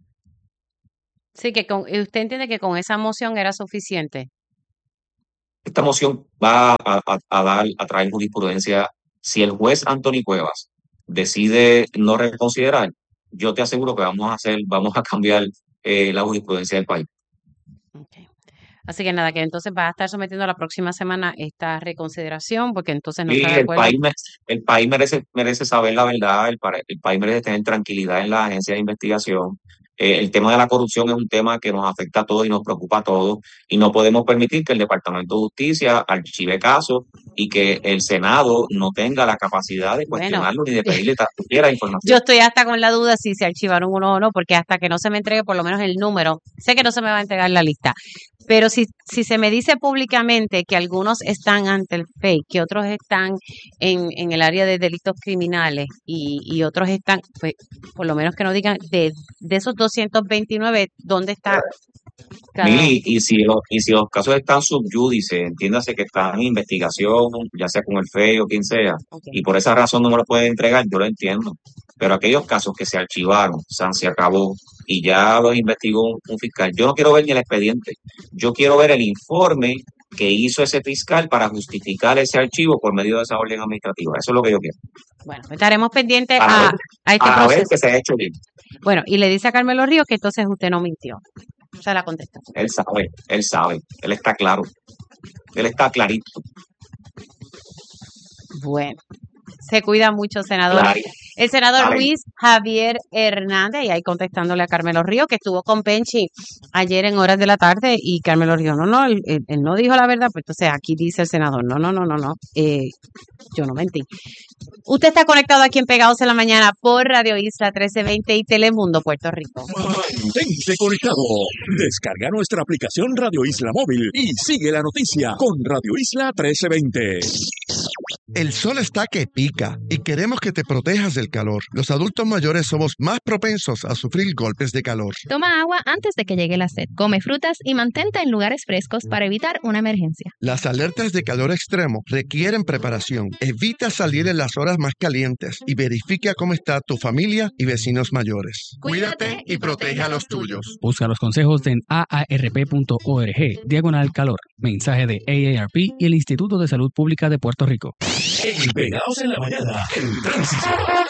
Speaker 2: Sí, que con, y usted entiende que con esa moción era suficiente.
Speaker 8: Esta moción va a, a- a dar, a traer jurisprudencia. Si el juez Anthony Cuevas decide no reconsiderar, yo te aseguro que vamos a hacer, vamos a cambiar eh, la jurisprudencia del país.
Speaker 2: Okay. Así que nada, que entonces va a estar sometiendo la próxima semana esta reconsideración, porque entonces no
Speaker 8: Y
Speaker 2: está de
Speaker 8: el
Speaker 2: acuerdo.
Speaker 8: país, me- el país merece, merece saber la verdad, el, pa- el país merece tener tranquilidad en la agencia de investigación. Eh, el tema de la corrupción es un tema que nos afecta a todos y nos preocupa a todos, y no podemos permitir que el Departamento de Justicia archive casos y que el Senado no tenga la capacidad de
Speaker 2: Bueno,
Speaker 8: cuestionarlo ni de pedirle ta- siquiera
Speaker 2: yo
Speaker 8: información.
Speaker 2: estoy hasta con la duda si se archivaron uno o no, porque hasta que no se me entregue por lo menos el número, sé que no se me va a entregar la lista, pero si, si se me dice públicamente que algunos están ante el F E I, que otros están en, en el área de delitos criminales y, y otros están, pues por lo menos que nos digan de, de esos doscientos veintinueve, ¿dónde está cada uno?
Speaker 8: Mili, y si, los, y si los casos están subyúdice, entiéndase que están en investigación, ya sea con el F E I o quien sea,
Speaker 2: Ok.
Speaker 8: y por esa razón no me lo pueden entregar, yo lo entiendo. Pero aquellos casos que se archivaron, se, se acabó y ya los investigó un, un fiscal, yo no quiero ver ni el expediente, yo quiero ver el informe que hizo ese fiscal para justificar ese archivo por medio de esa orden administrativa. Eso es lo que yo quiero,
Speaker 2: Bueno, estaremos pendientes
Speaker 8: para
Speaker 2: a,
Speaker 8: ver,
Speaker 2: a este
Speaker 8: para ver
Speaker 2: proceso.
Speaker 8: que se ha hecho bien.
Speaker 2: Bueno, y le dice a Carmelo Ríos que entonces usted no mintió. Se la contesta.
Speaker 8: Él sabe, él sabe, él está claro, él está clarito,
Speaker 2: Bueno, se cuida mucho, senador.
Speaker 8: clarito.
Speaker 2: El senador
Speaker 8: Vale.
Speaker 2: Luis Javier Hernández, y ahí contestándole a Carmelo Ríos, que estuvo con Penchi ayer en horas de la tarde, y Carmelo Ríos, no, no, él, él- él no dijo la verdad, pues entonces aquí dice el senador, no, no, no, no, no, eh, yo no mentí. Usted está conectado aquí en Pegados en la Mañana por Radio Isla trece veinte y Telemundo, Puerto Rico.
Speaker 6: Mantente conectado. Descarga nuestra aplicación Radio Isla Móvil y sigue la noticia con Radio Isla trece veinte.
Speaker 9: El sol está que pica y queremos que te protejas del calor. Los adultos mayores somos más propensos a sufrir golpes de calor.
Speaker 10: Toma agua antes de que llegue la sed. Come frutas y mantente en lugares frescos para evitar una emergencia.
Speaker 9: Las alertas de calor extremo requieren preparación. Evita salir en las horas más calientes y verifica cómo está tu familia y vecinos mayores. Cuídate y protege a los tuyos.
Speaker 11: Busca los consejos en a a r p punto org, diagonal calor. Mensaje de A A R P y el Instituto de Salud Pública de Puerto Rico.
Speaker 6: En Pegados en la Mañana, el tránsito.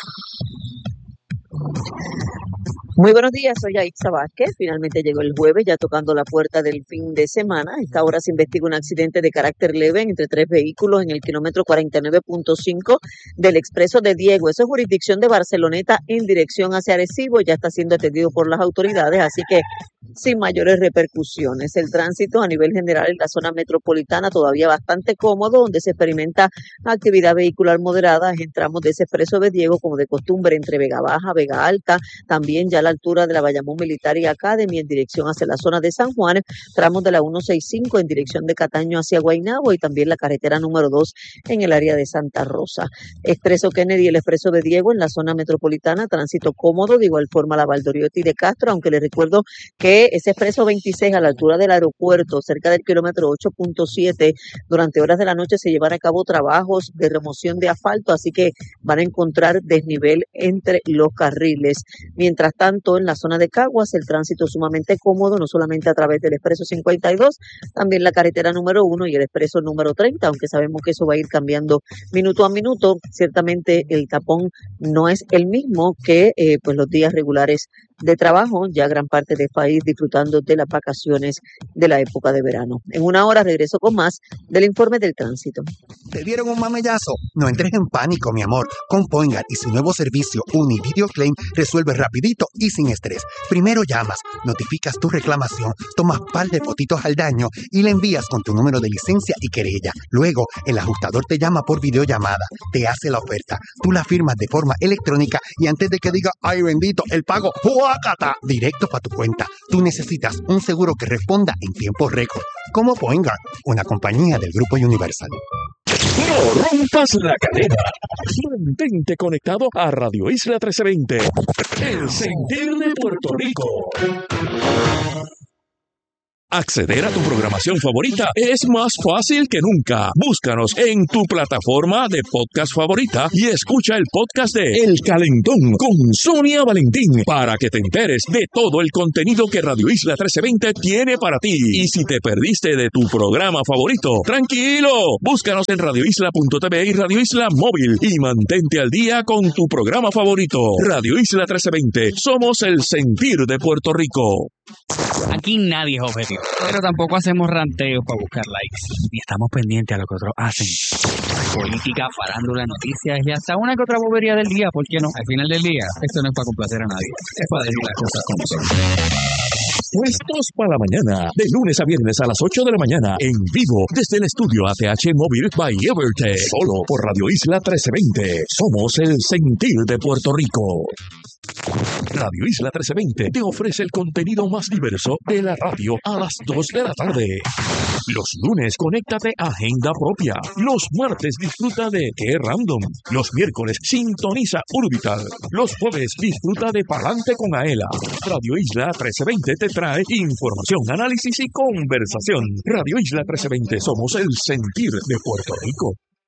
Speaker 12: Muy buenos días, soy Aixa Vázquez. Finalmente llegó el jueves, ya tocando la puerta del fin de semana. A esta hora se investiga un accidente de carácter leve entre tres vehículos en el kilómetro cuarenta y nueve punto cinco del expreso de Diego. Eso es jurisdicción de Barceloneta en dirección hacia Arecibo. Ya está siendo atendido por las autoridades, así que sin mayores repercusiones. El tránsito a nivel general en la zona metropolitana todavía bastante cómodo, donde se experimenta actividad vehicular moderada en tramos de ese expreso de Diego, como de costumbre, entre Vega Baja, Vega Alta, también ya a la altura de la Bayamón Military Academy en dirección hacia la zona de San Juan, tramos de la ciento sesenta y cinco en dirección de Cataño hacia Guaynabo y también la carretera número dos en el área de Santa Rosa. Expreso Kennedy y el expreso de Diego en la zona metropolitana, tránsito cómodo, de igual forma la Valdoriotti de Castro, aunque les recuerdo que ese expreso veintiséis a la altura del aeropuerto, cerca del kilómetro ocho punto siete, durante horas de la noche se llevan a cabo trabajos de remoción de asfalto, así que van a encontrar desnivel entre los carriles. Mientras tanto, en la zona de Caguas, el tránsito sumamente cómodo, no solamente a través del expreso cincuenta y dos, también la carretera número uno y el expreso número treinta, aunque sabemos que eso va a ir cambiando minuto a minuto. Ciertamente el tapón no es el mismo que eh, pues los días regulares de trabajo, ya gran parte del país disfrutando de las vacaciones de la época de verano. En una hora regreso con más del informe del tránsito.
Speaker 13: ¿Te dieron un mamellazo? No entres en pánico, mi amor. Con Poingar y su nuevo servicio Univideo Claim resuelve rapidito y sin estrés. Primero llamas, notificas tu reclamación, tomas par de fotitos al daño y le envías con tu número de licencia y querella. Luego, el ajustador te llama por videollamada, te hace la oferta, tú la firmas de forma electrónica y antes de que diga, ay bendito, el pago, ¡wow! ¡Guácata! Directo para tu cuenta. Tú necesitas un seguro que responda en tiempo récord. Como Poingar, una compañía del Grupo Universal.
Speaker 6: No rompas la cadena. Mantente conectado a Radio Isla trece veinte. El sentir de Puerto Rico. Acceder a tu programación favorita es más fácil que nunca. Búscanos en tu plataforma de podcast favorita y escucha el podcast de El Calentón con Sonia Valentín para que te enteres de todo el contenido que Radio Isla trece veinte tiene para ti. Y si te perdiste de tu programa favorito, tranquilo, búscanos en radio isla punto t v y Radio Isla Móvil y mantente al día con tu programa favorito. Radio Isla trece veinte, somos el sentir de Puerto Rico.
Speaker 11: Aquí nadie es objetivo, pero tampoco hacemos ranteos para buscar likes, ni estamos pendientes a lo que otros hacen. Política, farándula, noticias y hasta una que otra bobería del día, ¿por qué no? Al final del día, esto no es para complacer a nadie, es para decir las cosas como son.
Speaker 6: Puestos para la mañana, de lunes a viernes a las ocho de la mañana, en vivo, desde el estudio A T H Móvil by Evertech, solo por Radio Isla trece veinte. Somos el sentir de Puerto Rico. Radio Isla trece veinte te ofrece el contenido más diverso de la radio a las dos de la tarde. Los lunes, conéctate a Agenda Propia. Los martes, disfruta de Qué Random. Los miércoles, sintoniza Urbital. Los jueves, disfruta de Palante con Aela. Radio Isla trece veinte te trae información, análisis y conversación. Radio Isla trece veinte, somos el sentir de Puerto Rico.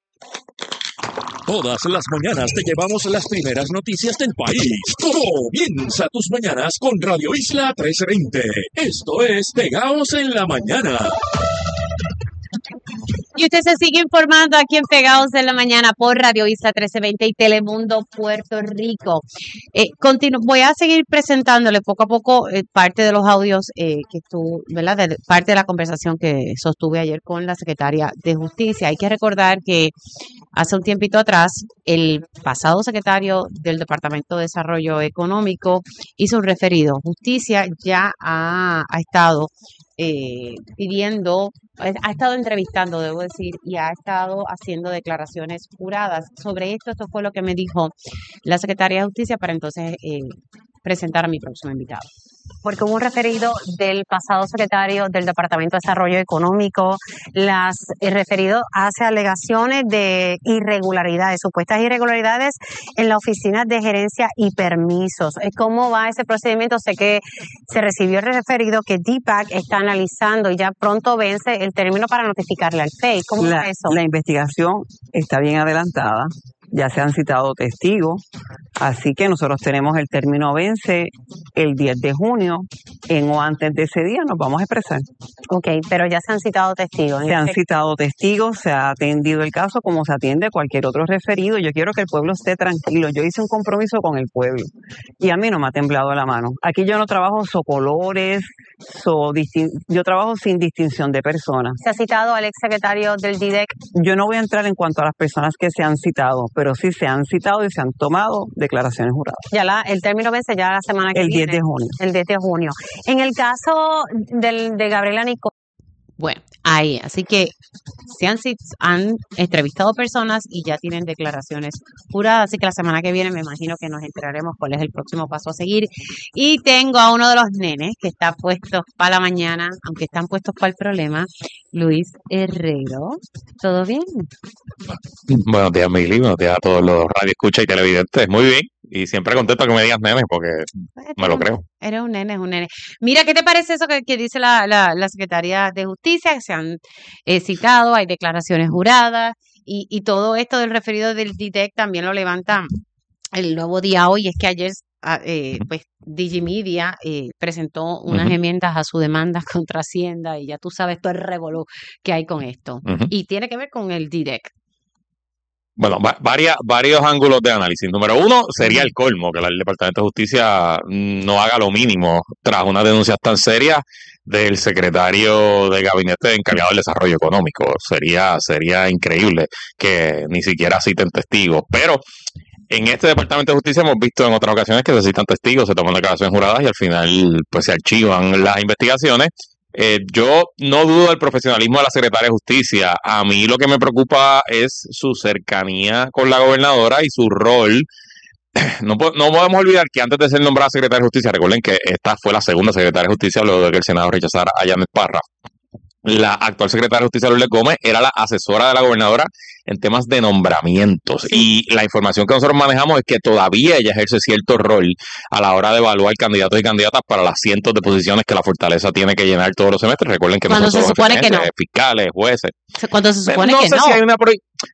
Speaker 6: Todas las mañanas te llevamos las primeras noticias del país. Comienza tus mañanas con Radio Isla trece veinte. Esto es Pegaos en la Mañana.
Speaker 2: Y usted se sigue informando aquí en Pegados en la Mañana por Radio Isla trece veinte y Telemundo Puerto Rico. Eh, continu- voy a seguir presentándole poco a poco eh, parte de los audios eh, que estuvo, ¿verdad? De, parte de la conversación que sostuve ayer con la secretaria de Justicia. Hay que recordar que hace un tiempito atrás, el pasado secretario del Departamento de Desarrollo Económico hizo un referido. Justicia ya ha, ha estado eh, pidiendo, ha estado entrevistando, debo decir, y ha estado haciendo declaraciones juradas sobre esto. Esto fue lo que me dijo la secretaria de Justicia para entonces eh, presentar a mi próximo invitado. Porque hubo un referido del pasado secretario del Departamento de Desarrollo Económico. Las, el referido hace alegaciones de irregularidades, supuestas irregularidades en la oficina de gerencia y permisos. ¿Cómo va ese procedimiento? Sé que se recibió el referido que D P A C está analizando y ya pronto vence el término para notificarle al F E I. ¿Cómo
Speaker 7: la,
Speaker 2: va eso?
Speaker 7: La investigación está bien adelantada. Ya se han citado testigos, así que nosotros tenemos el término vence el diez de junio, en o antes de ese día nos vamos a expresar.
Speaker 2: Ok, pero ya se han citado testigos.
Speaker 7: Se han citado testigos, se ha atendido el caso como se atiende cualquier otro referido. Yo quiero que el pueblo esté tranquilo. Yo hice un compromiso con el pueblo y a mí no me ha temblado la mano. Aquí yo no trabajo socolores, so, distin- yo trabajo sin distinción de personas.
Speaker 2: ¿Se ha citado al exsecretario del D I D E C?
Speaker 7: Yo no voy a entrar en cuanto a las personas que se han citado, pero sí se han citado y se han tomado declaraciones juradas.
Speaker 2: Ya la, el término vence ya la semana que
Speaker 7: el
Speaker 2: viene.
Speaker 7: diez de junio.
Speaker 2: El diez de junio. En el caso del, de Gabriela Nicole, bueno, ahí, así que se han, han entrevistado personas y ya tienen declaraciones juradas, así que la semana que viene me imagino que nos enteraremos cuál es el próximo paso a seguir. Y tengo a uno de los nenes que está puesto para la mañana, aunque están puestos para el problema, Luis Herrero. ¿Todo bien?
Speaker 14: Buenos días, Mili, buenos días a todos los radioescuchas y televidentes. Muy bien, y siempre contento que me digas nene, porque me lo creo.
Speaker 2: Eres un nene, es un nene. Mira, ¿qué te parece eso que, que dice la, la, la Secretaría de Justicia? Que se han eh, citado, hay declaraciones juradas y, y todo esto del referido del D I D E C también lo levanta el Nuevo Día Hoy. Es que ayer eh, pues Digimedia eh, presentó unas uh-huh. enmiendas a su demanda contra Hacienda y ya tú sabes todo el revolú que hay con esto. Uh-huh. Y tiene que ver con el D I D E C.
Speaker 14: Bueno, va, varias, varios ángulos de análisis. Número uno, sería el colmo que el Departamento de Justicia no haga lo mínimo tras unas denuncias tan serias del secretario de gabinete encargado del desarrollo económico. Sería, sería increíble que ni siquiera citen testigos. Pero en este Departamento de Justicia hemos visto en otras ocasiones que se citan testigos, se toman declaraciones juradas y al final pues se archivan las investigaciones. Eh, yo no dudo del profesionalismo de la Secretaria de Justicia. A mí lo que me preocupa es su cercanía con la gobernadora y su rol no, po- no podemos olvidar que antes de ser nombrada secretaria de Justicia, recuerden que esta fue la segunda secretaria de Justicia luego de que el Senado rechazara a Janet Parra. La actual secretaria de Justicia, Lourdes Gómez, era la asesora de la gobernadora en temas de nombramientos. Y la información que nosotros manejamos es que todavía ella ejerce cierto rol a la hora de evaluar candidatos y candidatas para las cientos de posiciones que la Fortaleza tiene que llenar todos los semestres. Recuerden que no
Speaker 2: Cuando
Speaker 14: son
Speaker 2: se
Speaker 14: solo
Speaker 2: supone que no.
Speaker 14: F N S, fiscales, jueces.
Speaker 2: Cuando se supone
Speaker 14: no
Speaker 2: que
Speaker 14: sé
Speaker 2: no.
Speaker 14: si hay una pro-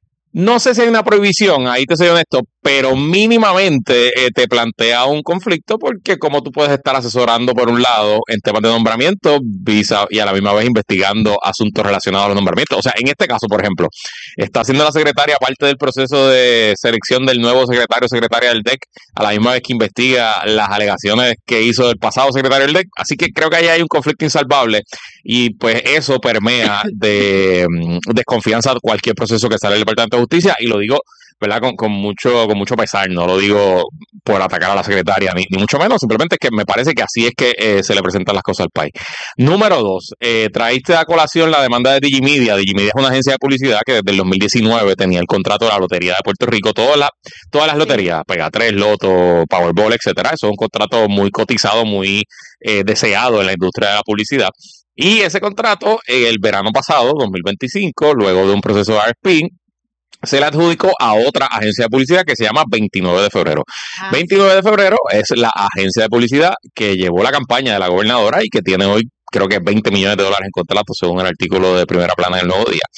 Speaker 14: No sé si hay una prohibición, ahí te soy honesto, pero mínimamente eh, te plantea un conflicto porque como tú puedes estar asesorando por un lado en temas de nombramiento visa, y a la misma vez investigando asuntos relacionados a los nombramientos. O sea, en este caso, por ejemplo, está haciendo la secretaria parte del proceso de selección del nuevo secretario o secretaria del D E C, a la misma vez que investiga las alegaciones que hizo el pasado secretario del D E C. Así que creo que ahí hay un conflicto insalvable y pues eso permea de mm, desconfianza a cualquier proceso que sale del Departamento de Justicia, y lo digo, ¿verdad? Con, con mucho con mucho pesar, no lo digo por atacar a la secretaria, ni, ni mucho menos, simplemente es que me parece que así es que eh, se le presentan las cosas al país. Número dos, eh, traíste a colación la demanda de Digimedia. Digimedia es una agencia de publicidad que desde el dos mil diecinueve tenía el contrato de la Lotería de Puerto Rico, todas las todas las loterías, Pega tres, Loto, Powerball, etcétera. Eso es un contrato muy cotizado, muy eh, deseado en la industria de la publicidad. Y ese contrato, eh, el verano pasado, dos mil veinticinco, luego de un proceso de R F P, se le adjudicó a otra agencia de publicidad que se llama veintinueve de febrero.
Speaker 2: Ah,
Speaker 14: veintinueve de febrero es la agencia de publicidad que llevó la campaña de la gobernadora y que tiene hoy, creo que veinte millones de dólares en contrato, según el artículo de Primera Plana del Nuevo Día.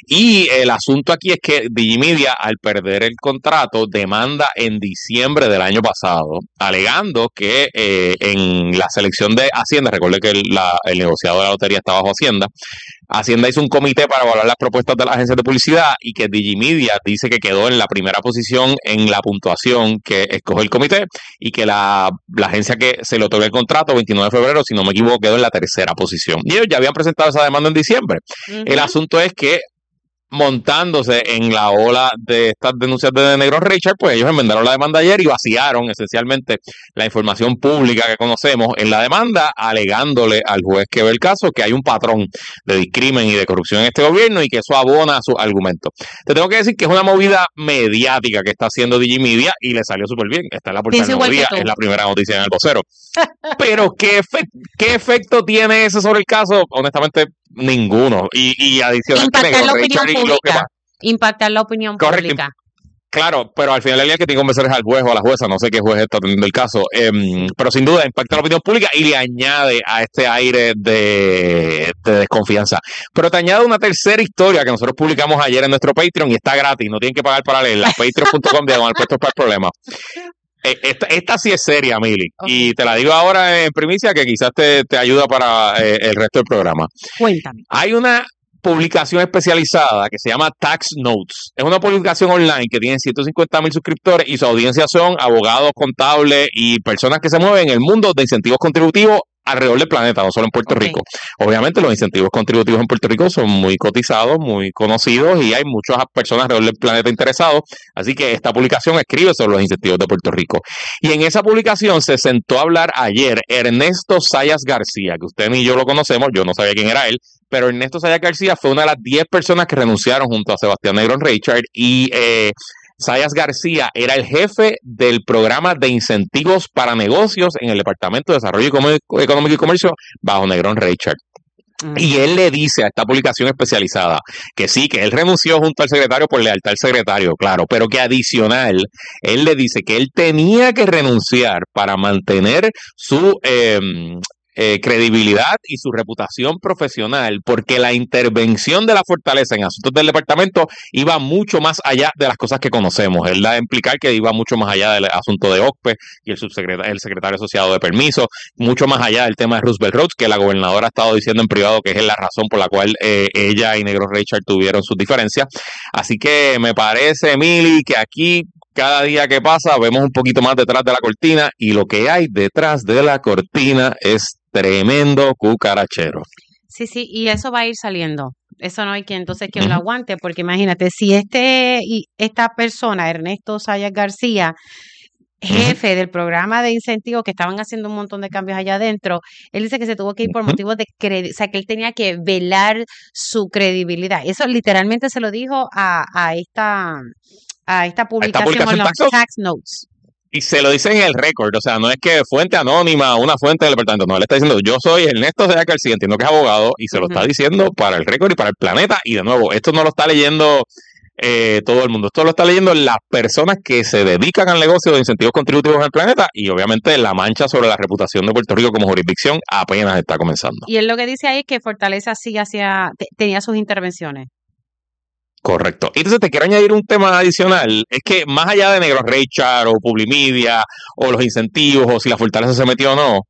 Speaker 14: Y el asunto aquí es que Digimedia, al perder el contrato, demanda en diciembre del año pasado, alegando que eh, en la selección de Hacienda, recuerde que el, la, el negociado de la lotería está bajo Hacienda, Hacienda hizo un comité para evaluar las propuestas de las agencias de publicidad y que Digimedia dice que quedó en la primera posición en la puntuación que escoge el comité y que la, la agencia que se le otorgó el contrato, veintinueve de febrero, si no me equivoco, quedó en la tercera posición. Y ellos ya habían presentado esa demanda en diciembre.
Speaker 2: ujú.
Speaker 14: El asunto es que montándose en la ola de estas denuncias de Negron Richard, pues ellos enmendaron la demanda ayer y vaciaron esencialmente la información pública que conocemos en la demanda, alegándole al juez que ve el caso que hay un patrón de discrimen y de corrupción en este gobierno y que eso abona a sus argumentos. Te tengo que decir que es una movida mediática que está haciendo Digimedia y le salió súper bien. Está en la portada
Speaker 2: Pienso
Speaker 14: del Nuevo
Speaker 2: igual que
Speaker 14: Día,
Speaker 2: tú.
Speaker 14: es la primera noticia en el vocero. Pero ¿qué, efe- ¿qué efecto tiene eso sobre el caso? Honestamente, ninguno. Y, y adicional que
Speaker 2: Impactar la
Speaker 14: Negron
Speaker 2: opinión
Speaker 14: Richard y lo que
Speaker 2: pública.
Speaker 14: más.
Speaker 2: Impactar la opinión
Speaker 14: Correcto.
Speaker 2: pública.
Speaker 14: Claro, pero al final del día que tiene que convencer es al juez o a la jueza, no sé qué juez está atendiendo el caso, em, pero sin duda impacta la opinión pública y le añade a este aire de, de desconfianza. Pero te añade una tercera historia que nosotros publicamos ayer en nuestro Patreon y está gratis, no tienen que pagar para leerla, patreon punto com diagonal puestos para el problema. Eh, Esta, esta sí es seria, Mili, y te la digo ahora en primicia que quizás te, te ayuda para eh, el resto del programa.
Speaker 2: Cuéntame.
Speaker 14: Hay una publicación especializada que se llama Tax Notes. Es una publicación online que tiene ciento cincuenta mil suscriptores y su audiencia son abogados, contables y personas que se mueven en el mundo de incentivos contributivos alrededor del planeta, no solo en Puerto
Speaker 2: Ok.
Speaker 14: Rico. Obviamente los incentivos contributivos en Puerto Rico son muy cotizados, muy conocidos y hay muchas personas alrededor del planeta interesados. Así que esta publicación escribe sobre los incentivos de Puerto Rico. Y en esa publicación se sentó a hablar ayer Ernesto Sayas García, que usted ni yo lo conocemos, yo no sabía quién era él, pero Ernesto Sayas García fue una de las diez personas que renunciaron junto a Sebastián Negron Richard y eh, Sayas García era el jefe del programa de incentivos para negocios en el Departamento de Desarrollo Económico Económico y Comercio bajo Negron Richard. Y él le dice a esta publicación especializada que sí, que él renunció junto al secretario por lealtad al secretario, claro, pero que adicional, él le dice que él tenía que renunciar para mantener su eh, eh, credibilidad y su reputación profesional, porque la intervención de la Fortaleza en asuntos del departamento iba mucho más allá de las cosas que conocemos. Él da a implicar que iba mucho más allá del asunto de O C P E y el subsecretario, el secretario asociado de permiso, mucho más allá del tema de Roosevelt Roads, que la gobernadora ha estado diciendo en privado que es la razón por la cual eh, ella y Negron Richard tuvieron sus diferencias. Así que me parece, Emily, que aquí cada día que pasa vemos un poquito más detrás de la cortina y lo que hay detrás de la cortina es tremendo cucarachero.
Speaker 2: Sí, sí, y eso va a ir saliendo. Eso no hay que entonces quien lo
Speaker 14: Ujú.
Speaker 2: aguante, porque imagínate, si este y esta persona, Ernesto Sayas García, jefe del programa de incentivos que estaban haciendo un montón de cambios allá adentro, él dice que se tuvo que ir por
Speaker 14: Ujú.
Speaker 2: motivos de credibilidad, o sea, que él tenía que velar su credibilidad. Eso literalmente se lo dijo a, a esta a esta
Speaker 14: A esta
Speaker 2: publicación
Speaker 14: publicación
Speaker 2: en los
Speaker 14: Tax Notes.
Speaker 2: tax notes.
Speaker 14: Y se lo dice en el récord, o sea, no es que fuente anónima, una fuente del departamento, no, él está diciendo, yo soy Ernesto Zayas García, entiendo que es abogado, y se lo
Speaker 2: Ujú.
Speaker 14: está diciendo para el récord y para el planeta, y de nuevo, esto no lo está leyendo eh, todo el mundo, esto lo está leyendo las personas que se dedican al negocio de incentivos contributivos en el planeta, y obviamente la mancha sobre la reputación de Puerto Rico como jurisdicción apenas está comenzando.
Speaker 2: Y él lo que dice ahí es que Fortaleza sí hacía, te- tenía sus intervenciones.
Speaker 14: Correcto. Entonces te quiero añadir un tema adicional. Es que más allá de Negro Richard o Publimedia o los incentivos o si la fortaleza se metió o no,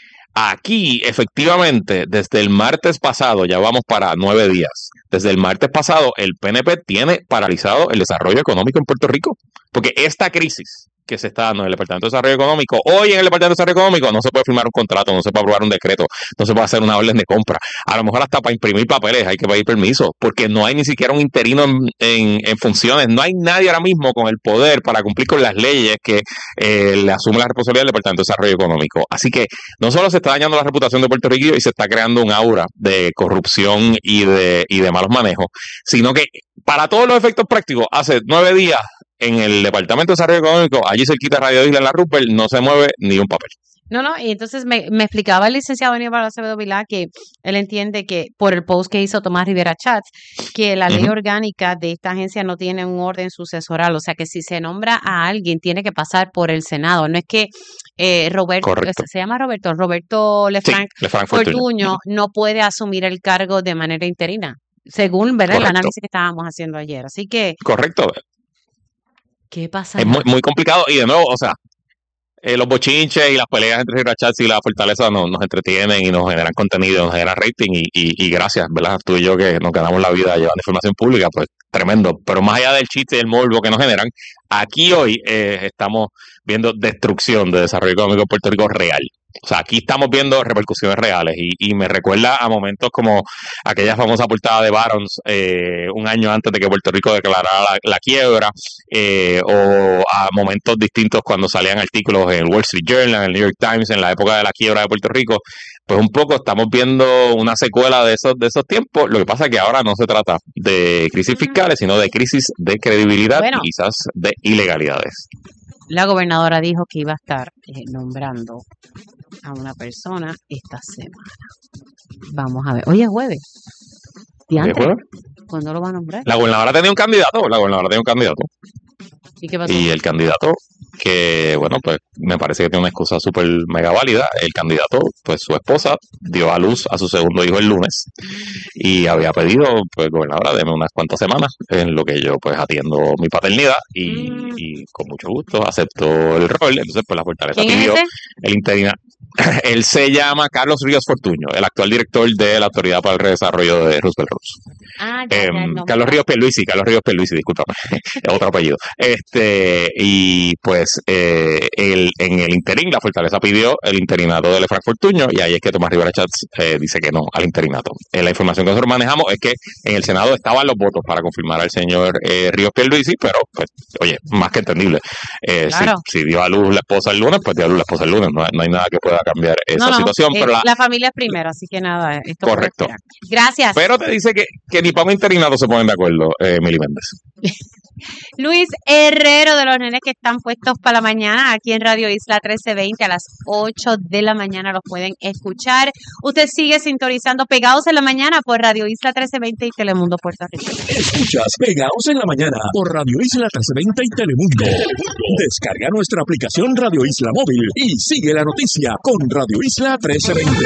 Speaker 14: aquí efectivamente desde el martes pasado, ya vamos para nueve días, desde el martes pasado el P N P tiene paralizado el desarrollo económico en Puerto Rico. Porque esta crisis que se está dando en el Departamento de Desarrollo Económico, hoy en el Departamento de Desarrollo Económico no se puede firmar un contrato, no se puede aprobar un decreto, no se puede hacer una orden de compra. A lo mejor hasta para imprimir papeles hay que pedir permiso, porque no hay ni siquiera un interino en, en, en funciones, no hay nadie ahora mismo con el poder para cumplir con las leyes que eh, le asume la responsabilidad del Departamento de Desarrollo Económico. Así que no solo se está dañando la reputación de Puerto Rico y se está creando un aura de corrupción y de, y de malos manejos, sino que para todos los efectos prácticos, hace nueve días en el Departamento de Desarrollo Económico, allí cerquita de Radio Isla en la Rupert, no se mueve ni un papel.
Speaker 2: No, no, y entonces me, me explicaba el licenciado Aníbal Acevedo Vilá que él entiende que por el post que hizo Tomás Rivera Chats, que la ley
Speaker 14: Ujú.
Speaker 2: orgánica de esta agencia no tiene un orden sucesoral, o sea que si se nombra a alguien tiene que pasar por el Senado, no es que eh, Roberto,
Speaker 14: Correcto.
Speaker 2: se llama Roberto, Roberto
Speaker 14: Sí,
Speaker 2: Lefranc
Speaker 14: Lefranc Fortuño.
Speaker 2: Fortuño no puede asumir el cargo de manera interina, según ¿verdad? el
Speaker 14: Correcto.
Speaker 2: análisis que estábamos haciendo ayer. Así que,
Speaker 14: Correcto.
Speaker 2: ¿qué
Speaker 14: Es
Speaker 2: pasará?
Speaker 14: muy, muy complicado y de nuevo, o sea, eh, los bochinches y las peleas entre Rivera Chats y la Fortaleza nos, nos entretienen y nos generan contenido, nos generan rating y, y, y gracias, ¿verdad? Tú y yo que nos ganamos la vida llevando información pública, pues tremendo. Pero más allá del chiste y el morbo que nos generan, aquí hoy eh, estamos viendo destrucción de desarrollo económico en Puerto Rico real. O sea, aquí estamos viendo repercusiones reales y, y me recuerda a momentos como aquella famosa portada de Barron's eh, un año antes de que Puerto Rico declarara la, la quiebra eh, o a momentos distintos cuando salían artículos en el Wall Street Journal, en el New York Times, en la época de la quiebra de Puerto Rico. Pues un poco estamos viendo una secuela de esos, de esos tiempos. Lo que pasa es que ahora no se trata de crisis fiscales, sino de crisis de credibilidad
Speaker 2: Bueno.
Speaker 14: y quizás de ilegalidades.
Speaker 2: La gobernadora dijo que iba a estar eh, nombrando a una persona esta semana. Vamos a ver. Hoy es jueves. Diantre,
Speaker 14: ¿Qué jueves?
Speaker 2: ¿cuándo lo va a nombrar?
Speaker 14: La gobernadora tenía un candidato, la gobernadora tenía un candidato.
Speaker 2: ¿Y qué pasó?
Speaker 14: Y el candidato, que bueno, pues me parece que tiene una excusa súper mega válida. El candidato, pues su esposa, dio a luz a su segundo hijo el lunes y había pedido, pues gobernadora, deme unas cuantas semanas en lo que yo pues atiendo mi paternidad y,
Speaker 2: Mm.
Speaker 14: y con mucho gusto acepto el rol. Entonces, pues la Fortaleza
Speaker 2: ¿Quién es
Speaker 14: pidió
Speaker 2: ese?
Speaker 14: el interina. Él se llama Carlos Ríos Fortuño, el actual director de la Autoridad para el Redesarrollo de Roosevelt Roots.
Speaker 2: Ah, ya, ya,
Speaker 14: Em,
Speaker 2: el nombre.
Speaker 14: Carlos Ríos Pierluisi, Carlos Ríos Pierluisi, discúlpame, es otro apellido. Este, y pues eh, el, en el interín, la Fortaleza pidió el interinato de Lefranc Fortuño, y ahí es que Tomás Rivera Chats eh, dice que no al interinato. Eh, la información que nosotros manejamos es que en el Senado estaban los votos para confirmar al señor eh, Ríos Pierluisi, pero pues, oye, más que entendible. Eh,
Speaker 2: Claro.
Speaker 14: si, si dio a luz la esposa el lunes, pues dio a luz la esposa el lunes. No, hay- no hay nada que pueda cambiar esa
Speaker 2: No, no,
Speaker 14: situación,
Speaker 2: eh,
Speaker 14: pero la,
Speaker 2: la familia es primero, así que nada, esto puede
Speaker 14: correcto.
Speaker 2: esperar. Gracias.
Speaker 14: Pero te dice que, que ni para un interinato se ponen de acuerdo, eh, Mili Méndez.
Speaker 2: Luis Herrero de los nenes que están puestos para la mañana aquí en Radio Isla trece veinte a las ocho de la mañana los pueden escuchar. Usted sigue sintonizando Pegados en la Mañana por Radio Isla trece veinte y Telemundo Puerto Rico.
Speaker 6: Escuchas Pegados en la Mañana por Radio Isla trece veinte y Telemundo. Descarga nuestra aplicación Radio Isla Móvil y sigue la noticia con Radio Isla trece veinte.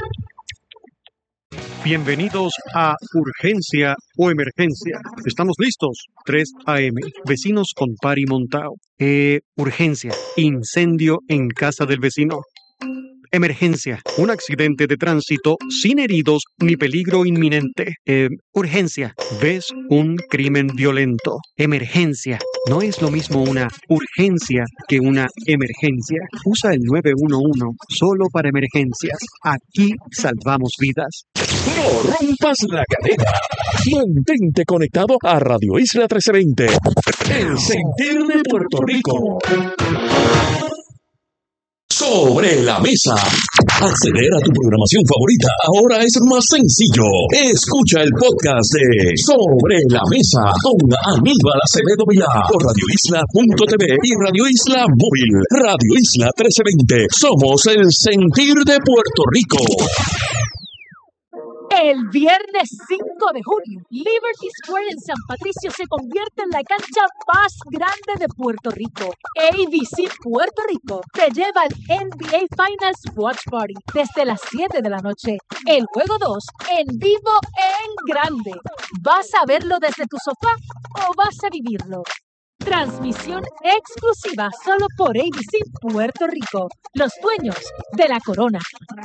Speaker 15: Bienvenidos a Urgencia o Emergencia. Estamos listos. tres a eme. Vecinos con pari montao. Eh, urgencia. Incendio en casa del vecino. Emergencia. Un accidente de tránsito sin heridos ni peligro inminente. Eh, urgencia. ¿Ves un crimen violento? Emergencia. No es lo mismo una urgencia que una emergencia. Usa el nueve uno uno solo para emergencias. Aquí salvamos vidas.
Speaker 6: No rompas la cadena. Mantente conectado a Radio Isla trece veinte. El sentir de Puerto Rico. Sobre la Mesa. Acceder a tu programación favorita ahora es más sencillo. Escucha el podcast de Sobre la Mesa con Aníbal Acevedo Vilá por radio isla punto t v y Radio Isla Móvil. Radio Isla trece veinte. Somos el sentir de Puerto Rico.
Speaker 16: El viernes cinco de junio, Liberty Square en San Patricio se convierte en la cancha más grande de Puerto Rico. A B C Puerto Rico te lleva al N B A Finals Watch Party desde las siete de la noche. El juego dos en vivo en grande. ¿Vas a verlo desde tu sofá o vas a vivirlo? Transmisión exclusiva solo por A B C Puerto Rico, los dueños de la corona.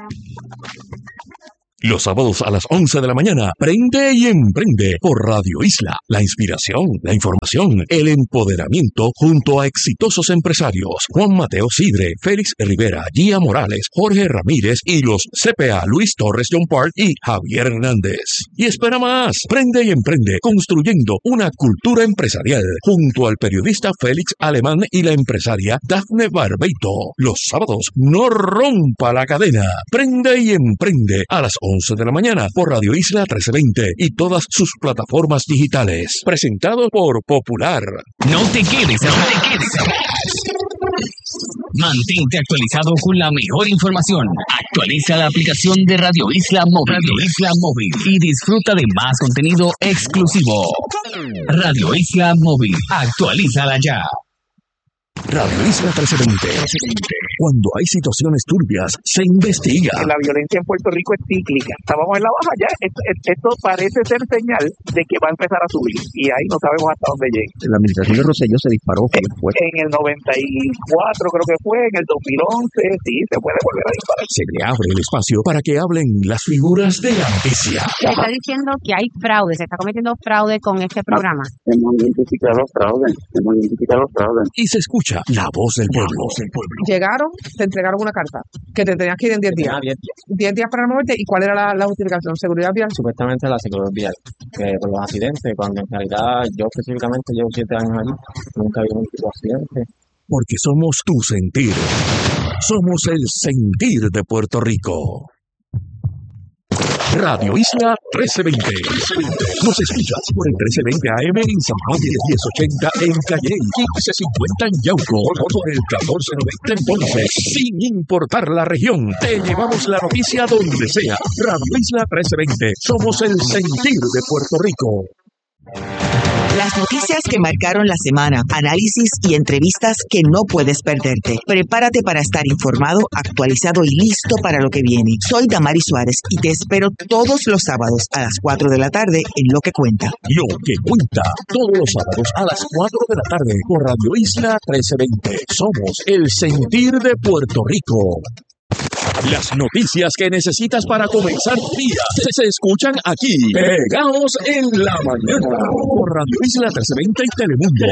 Speaker 6: Los sábados a las once de la mañana, Prende y Emprende por Radio Isla. La inspiración, la información, el empoderamiento junto a exitosos empresarios. Juan Mateo Sidre, Félix Rivera, Gia Morales, Jorge Ramírez y los C P A Luis Torres John Park y Javier Hernández. Y espera más, Prende y Emprende, construyendo una cultura empresarial junto al periodista Félix Alemán y la empresaria Dafne Barbeito. Los sábados, no rompa la cadena. Prende y Emprende a las once de la mañana por Radio Isla trece veinte y todas sus plataformas digitales. Presentado por Popular.
Speaker 17: No te quedes atrás. Mantente actualizado con la mejor información. Actualiza la aplicación de Radio Isla Móvil. Radio Isla Móvil y disfruta de más contenido exclusivo. Radio Isla Móvil. Actualízala ya.
Speaker 6: Radio Isla trece veinte. Cuando hay situaciones turbias, se investiga.
Speaker 18: La violencia en Puerto Rico es cíclica. Estábamos en la baja ya. Esto, esto parece ser señal de que va a empezar a subir. Y ahí no sabemos hasta dónde llegue.
Speaker 3: La administración de Rosselló se disparó.
Speaker 18: En, en el noventa y cuatro creo que fue, en el dos mil once, sí, se puede volver a disparar.
Speaker 6: Se le abre el espacio para que hablen las figuras de la noticia.
Speaker 2: Se está diciendo que hay fraude, se está cometiendo fraude con este programa.
Speaker 5: Hemos identificado los fraudes, hemos identificado los fraudes.
Speaker 6: Y se escucha la voz del pueblo. Voz del pueblo.
Speaker 19: Llegaron, te entregaron una carta que te tenías que ir en diez días. diez días para moverte. ¿Y cuál era la, la justificación? ¿Seguridad vial?
Speaker 20: Supuestamente la seguridad vial, que por los accidentes, cuando en realidad yo específicamente llevo siete años allí, nunca había un tipo de accidente.
Speaker 6: Porque somos tu sentir. Somos el sentir de Puerto Rico. Radio Isla trece veinte. Nos escuchas por el trece veinte A M en San Juan, diez ochenta en Calle, quince cincuenta en Yauco, por el catorce noventa en Ponce. Sin importar la región, te llevamos la noticia donde sea. Radio Isla trece veinte. Somos el sentir de Puerto Rico.
Speaker 21: Las noticias que marcaron la semana, análisis y entrevistas que no puedes perderte. Prepárate para estar informado, actualizado y listo para lo que viene. Soy Damari Suárez y te espero todos los sábados a las cuatro de la tarde en Lo que Cuenta.
Speaker 6: Lo que Cuenta, todos los sábados a las cuatro de la tarde por Radio Isla trece veinte. Somos el sentir de Puerto Rico. Las noticias que necesitas para comenzar tu día se, se escuchan aquí, pegados en la mañana, por Radio Isla trece veinte y Telemundo.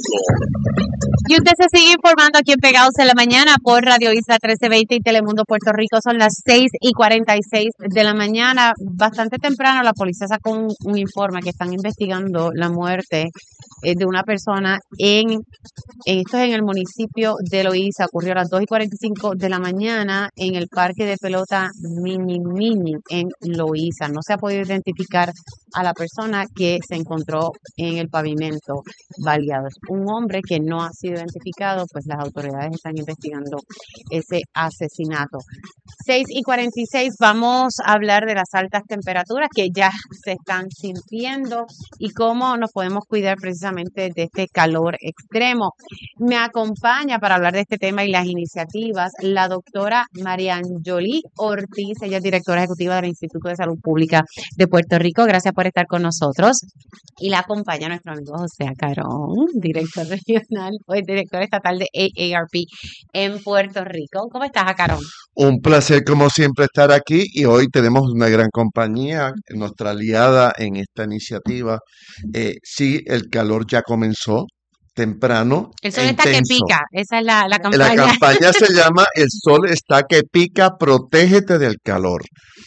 Speaker 2: Y usted se sigue informando aquí en Pegados en la Mañana por Radio Isla trece veinte y Telemundo Puerto Rico. Son las seis y cuarenta y seis de la mañana. Bastante temprano la policía sacó un, un informe que están investigando la muerte eh, de una persona en, en, esto es en el municipio de Loíza. Ocurrió a las dos y cuarenta y cinco de la mañana en el parque de pelota Mini Mini en Loíza. No se ha podido identificar a la persona que se encontró en el pavimento baleado. Es un hombre que no ha sido identificado, pues las autoridades están investigando ese asesinato. seis y cuarenta y seis, vamos a hablar de las altas temperaturas que ya se están sintiendo y cómo nos podemos cuidar precisamente de este calor extremo. Me acompaña para hablar de este tema y las iniciativas la doctora Marianjoli Ortiz. Ella es directora ejecutiva del Instituto de Salud Pública de Puerto Rico. Gracias por estar con nosotros. Y la acompaña nuestro amigo José Acarón, director regional, o director estatal de A A R P en Puerto Rico. ¿Cómo estás, Acarón?
Speaker 9: Un placer, como siempre, estar aquí, y hoy tenemos una gran compañía, nuestra aliada en esta iniciativa. Eh, sí, el calor ya comenzó temprano.
Speaker 2: El sol
Speaker 9: e
Speaker 2: está que
Speaker 9: intenso.
Speaker 2: pica, esa es la, la campaña.
Speaker 9: La campaña se llama El sol está que pica, protégete del calor.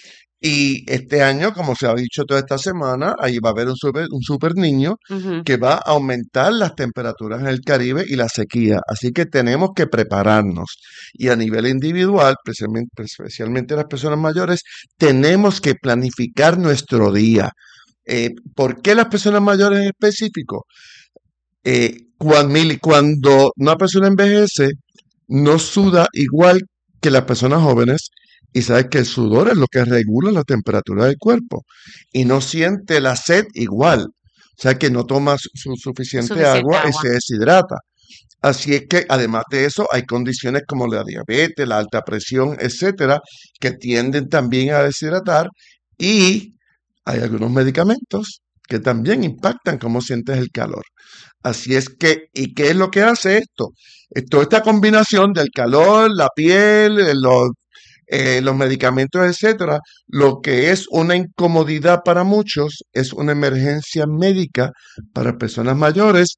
Speaker 9: Y este año, como se ha dicho toda esta semana, ahí va a haber un super, un super niño
Speaker 2: Ujú.
Speaker 9: que va a aumentar las temperaturas en el Caribe y la sequía. Así que tenemos que prepararnos. Y a nivel individual, especialmente, especialmente las personas mayores, tenemos que planificar nuestro día. Eh, ¿por qué las personas mayores en específico? Eh, cuando, cuando una persona envejece, no suda igual que las personas jóvenes. Y sabes que el sudor es lo que regula la temperatura del cuerpo. Y no siente la sed igual. O sea que no toma su, su suficiente,
Speaker 2: Suficiente
Speaker 9: agua y
Speaker 2: agua.
Speaker 9: se deshidrata. Así es que además de eso hay condiciones como la diabetes, la alta presión, etcétera, que tienden también a deshidratar. Y hay algunos medicamentos que también impactan cómo sientes el calor. Así es que, ¿y qué es lo que hace esto? Eh, Toda esta combinación del calor, la piel, eh, los eh, los medicamentos, etcétera, lo que es una incomodidad para muchos es una emergencia médica para personas mayores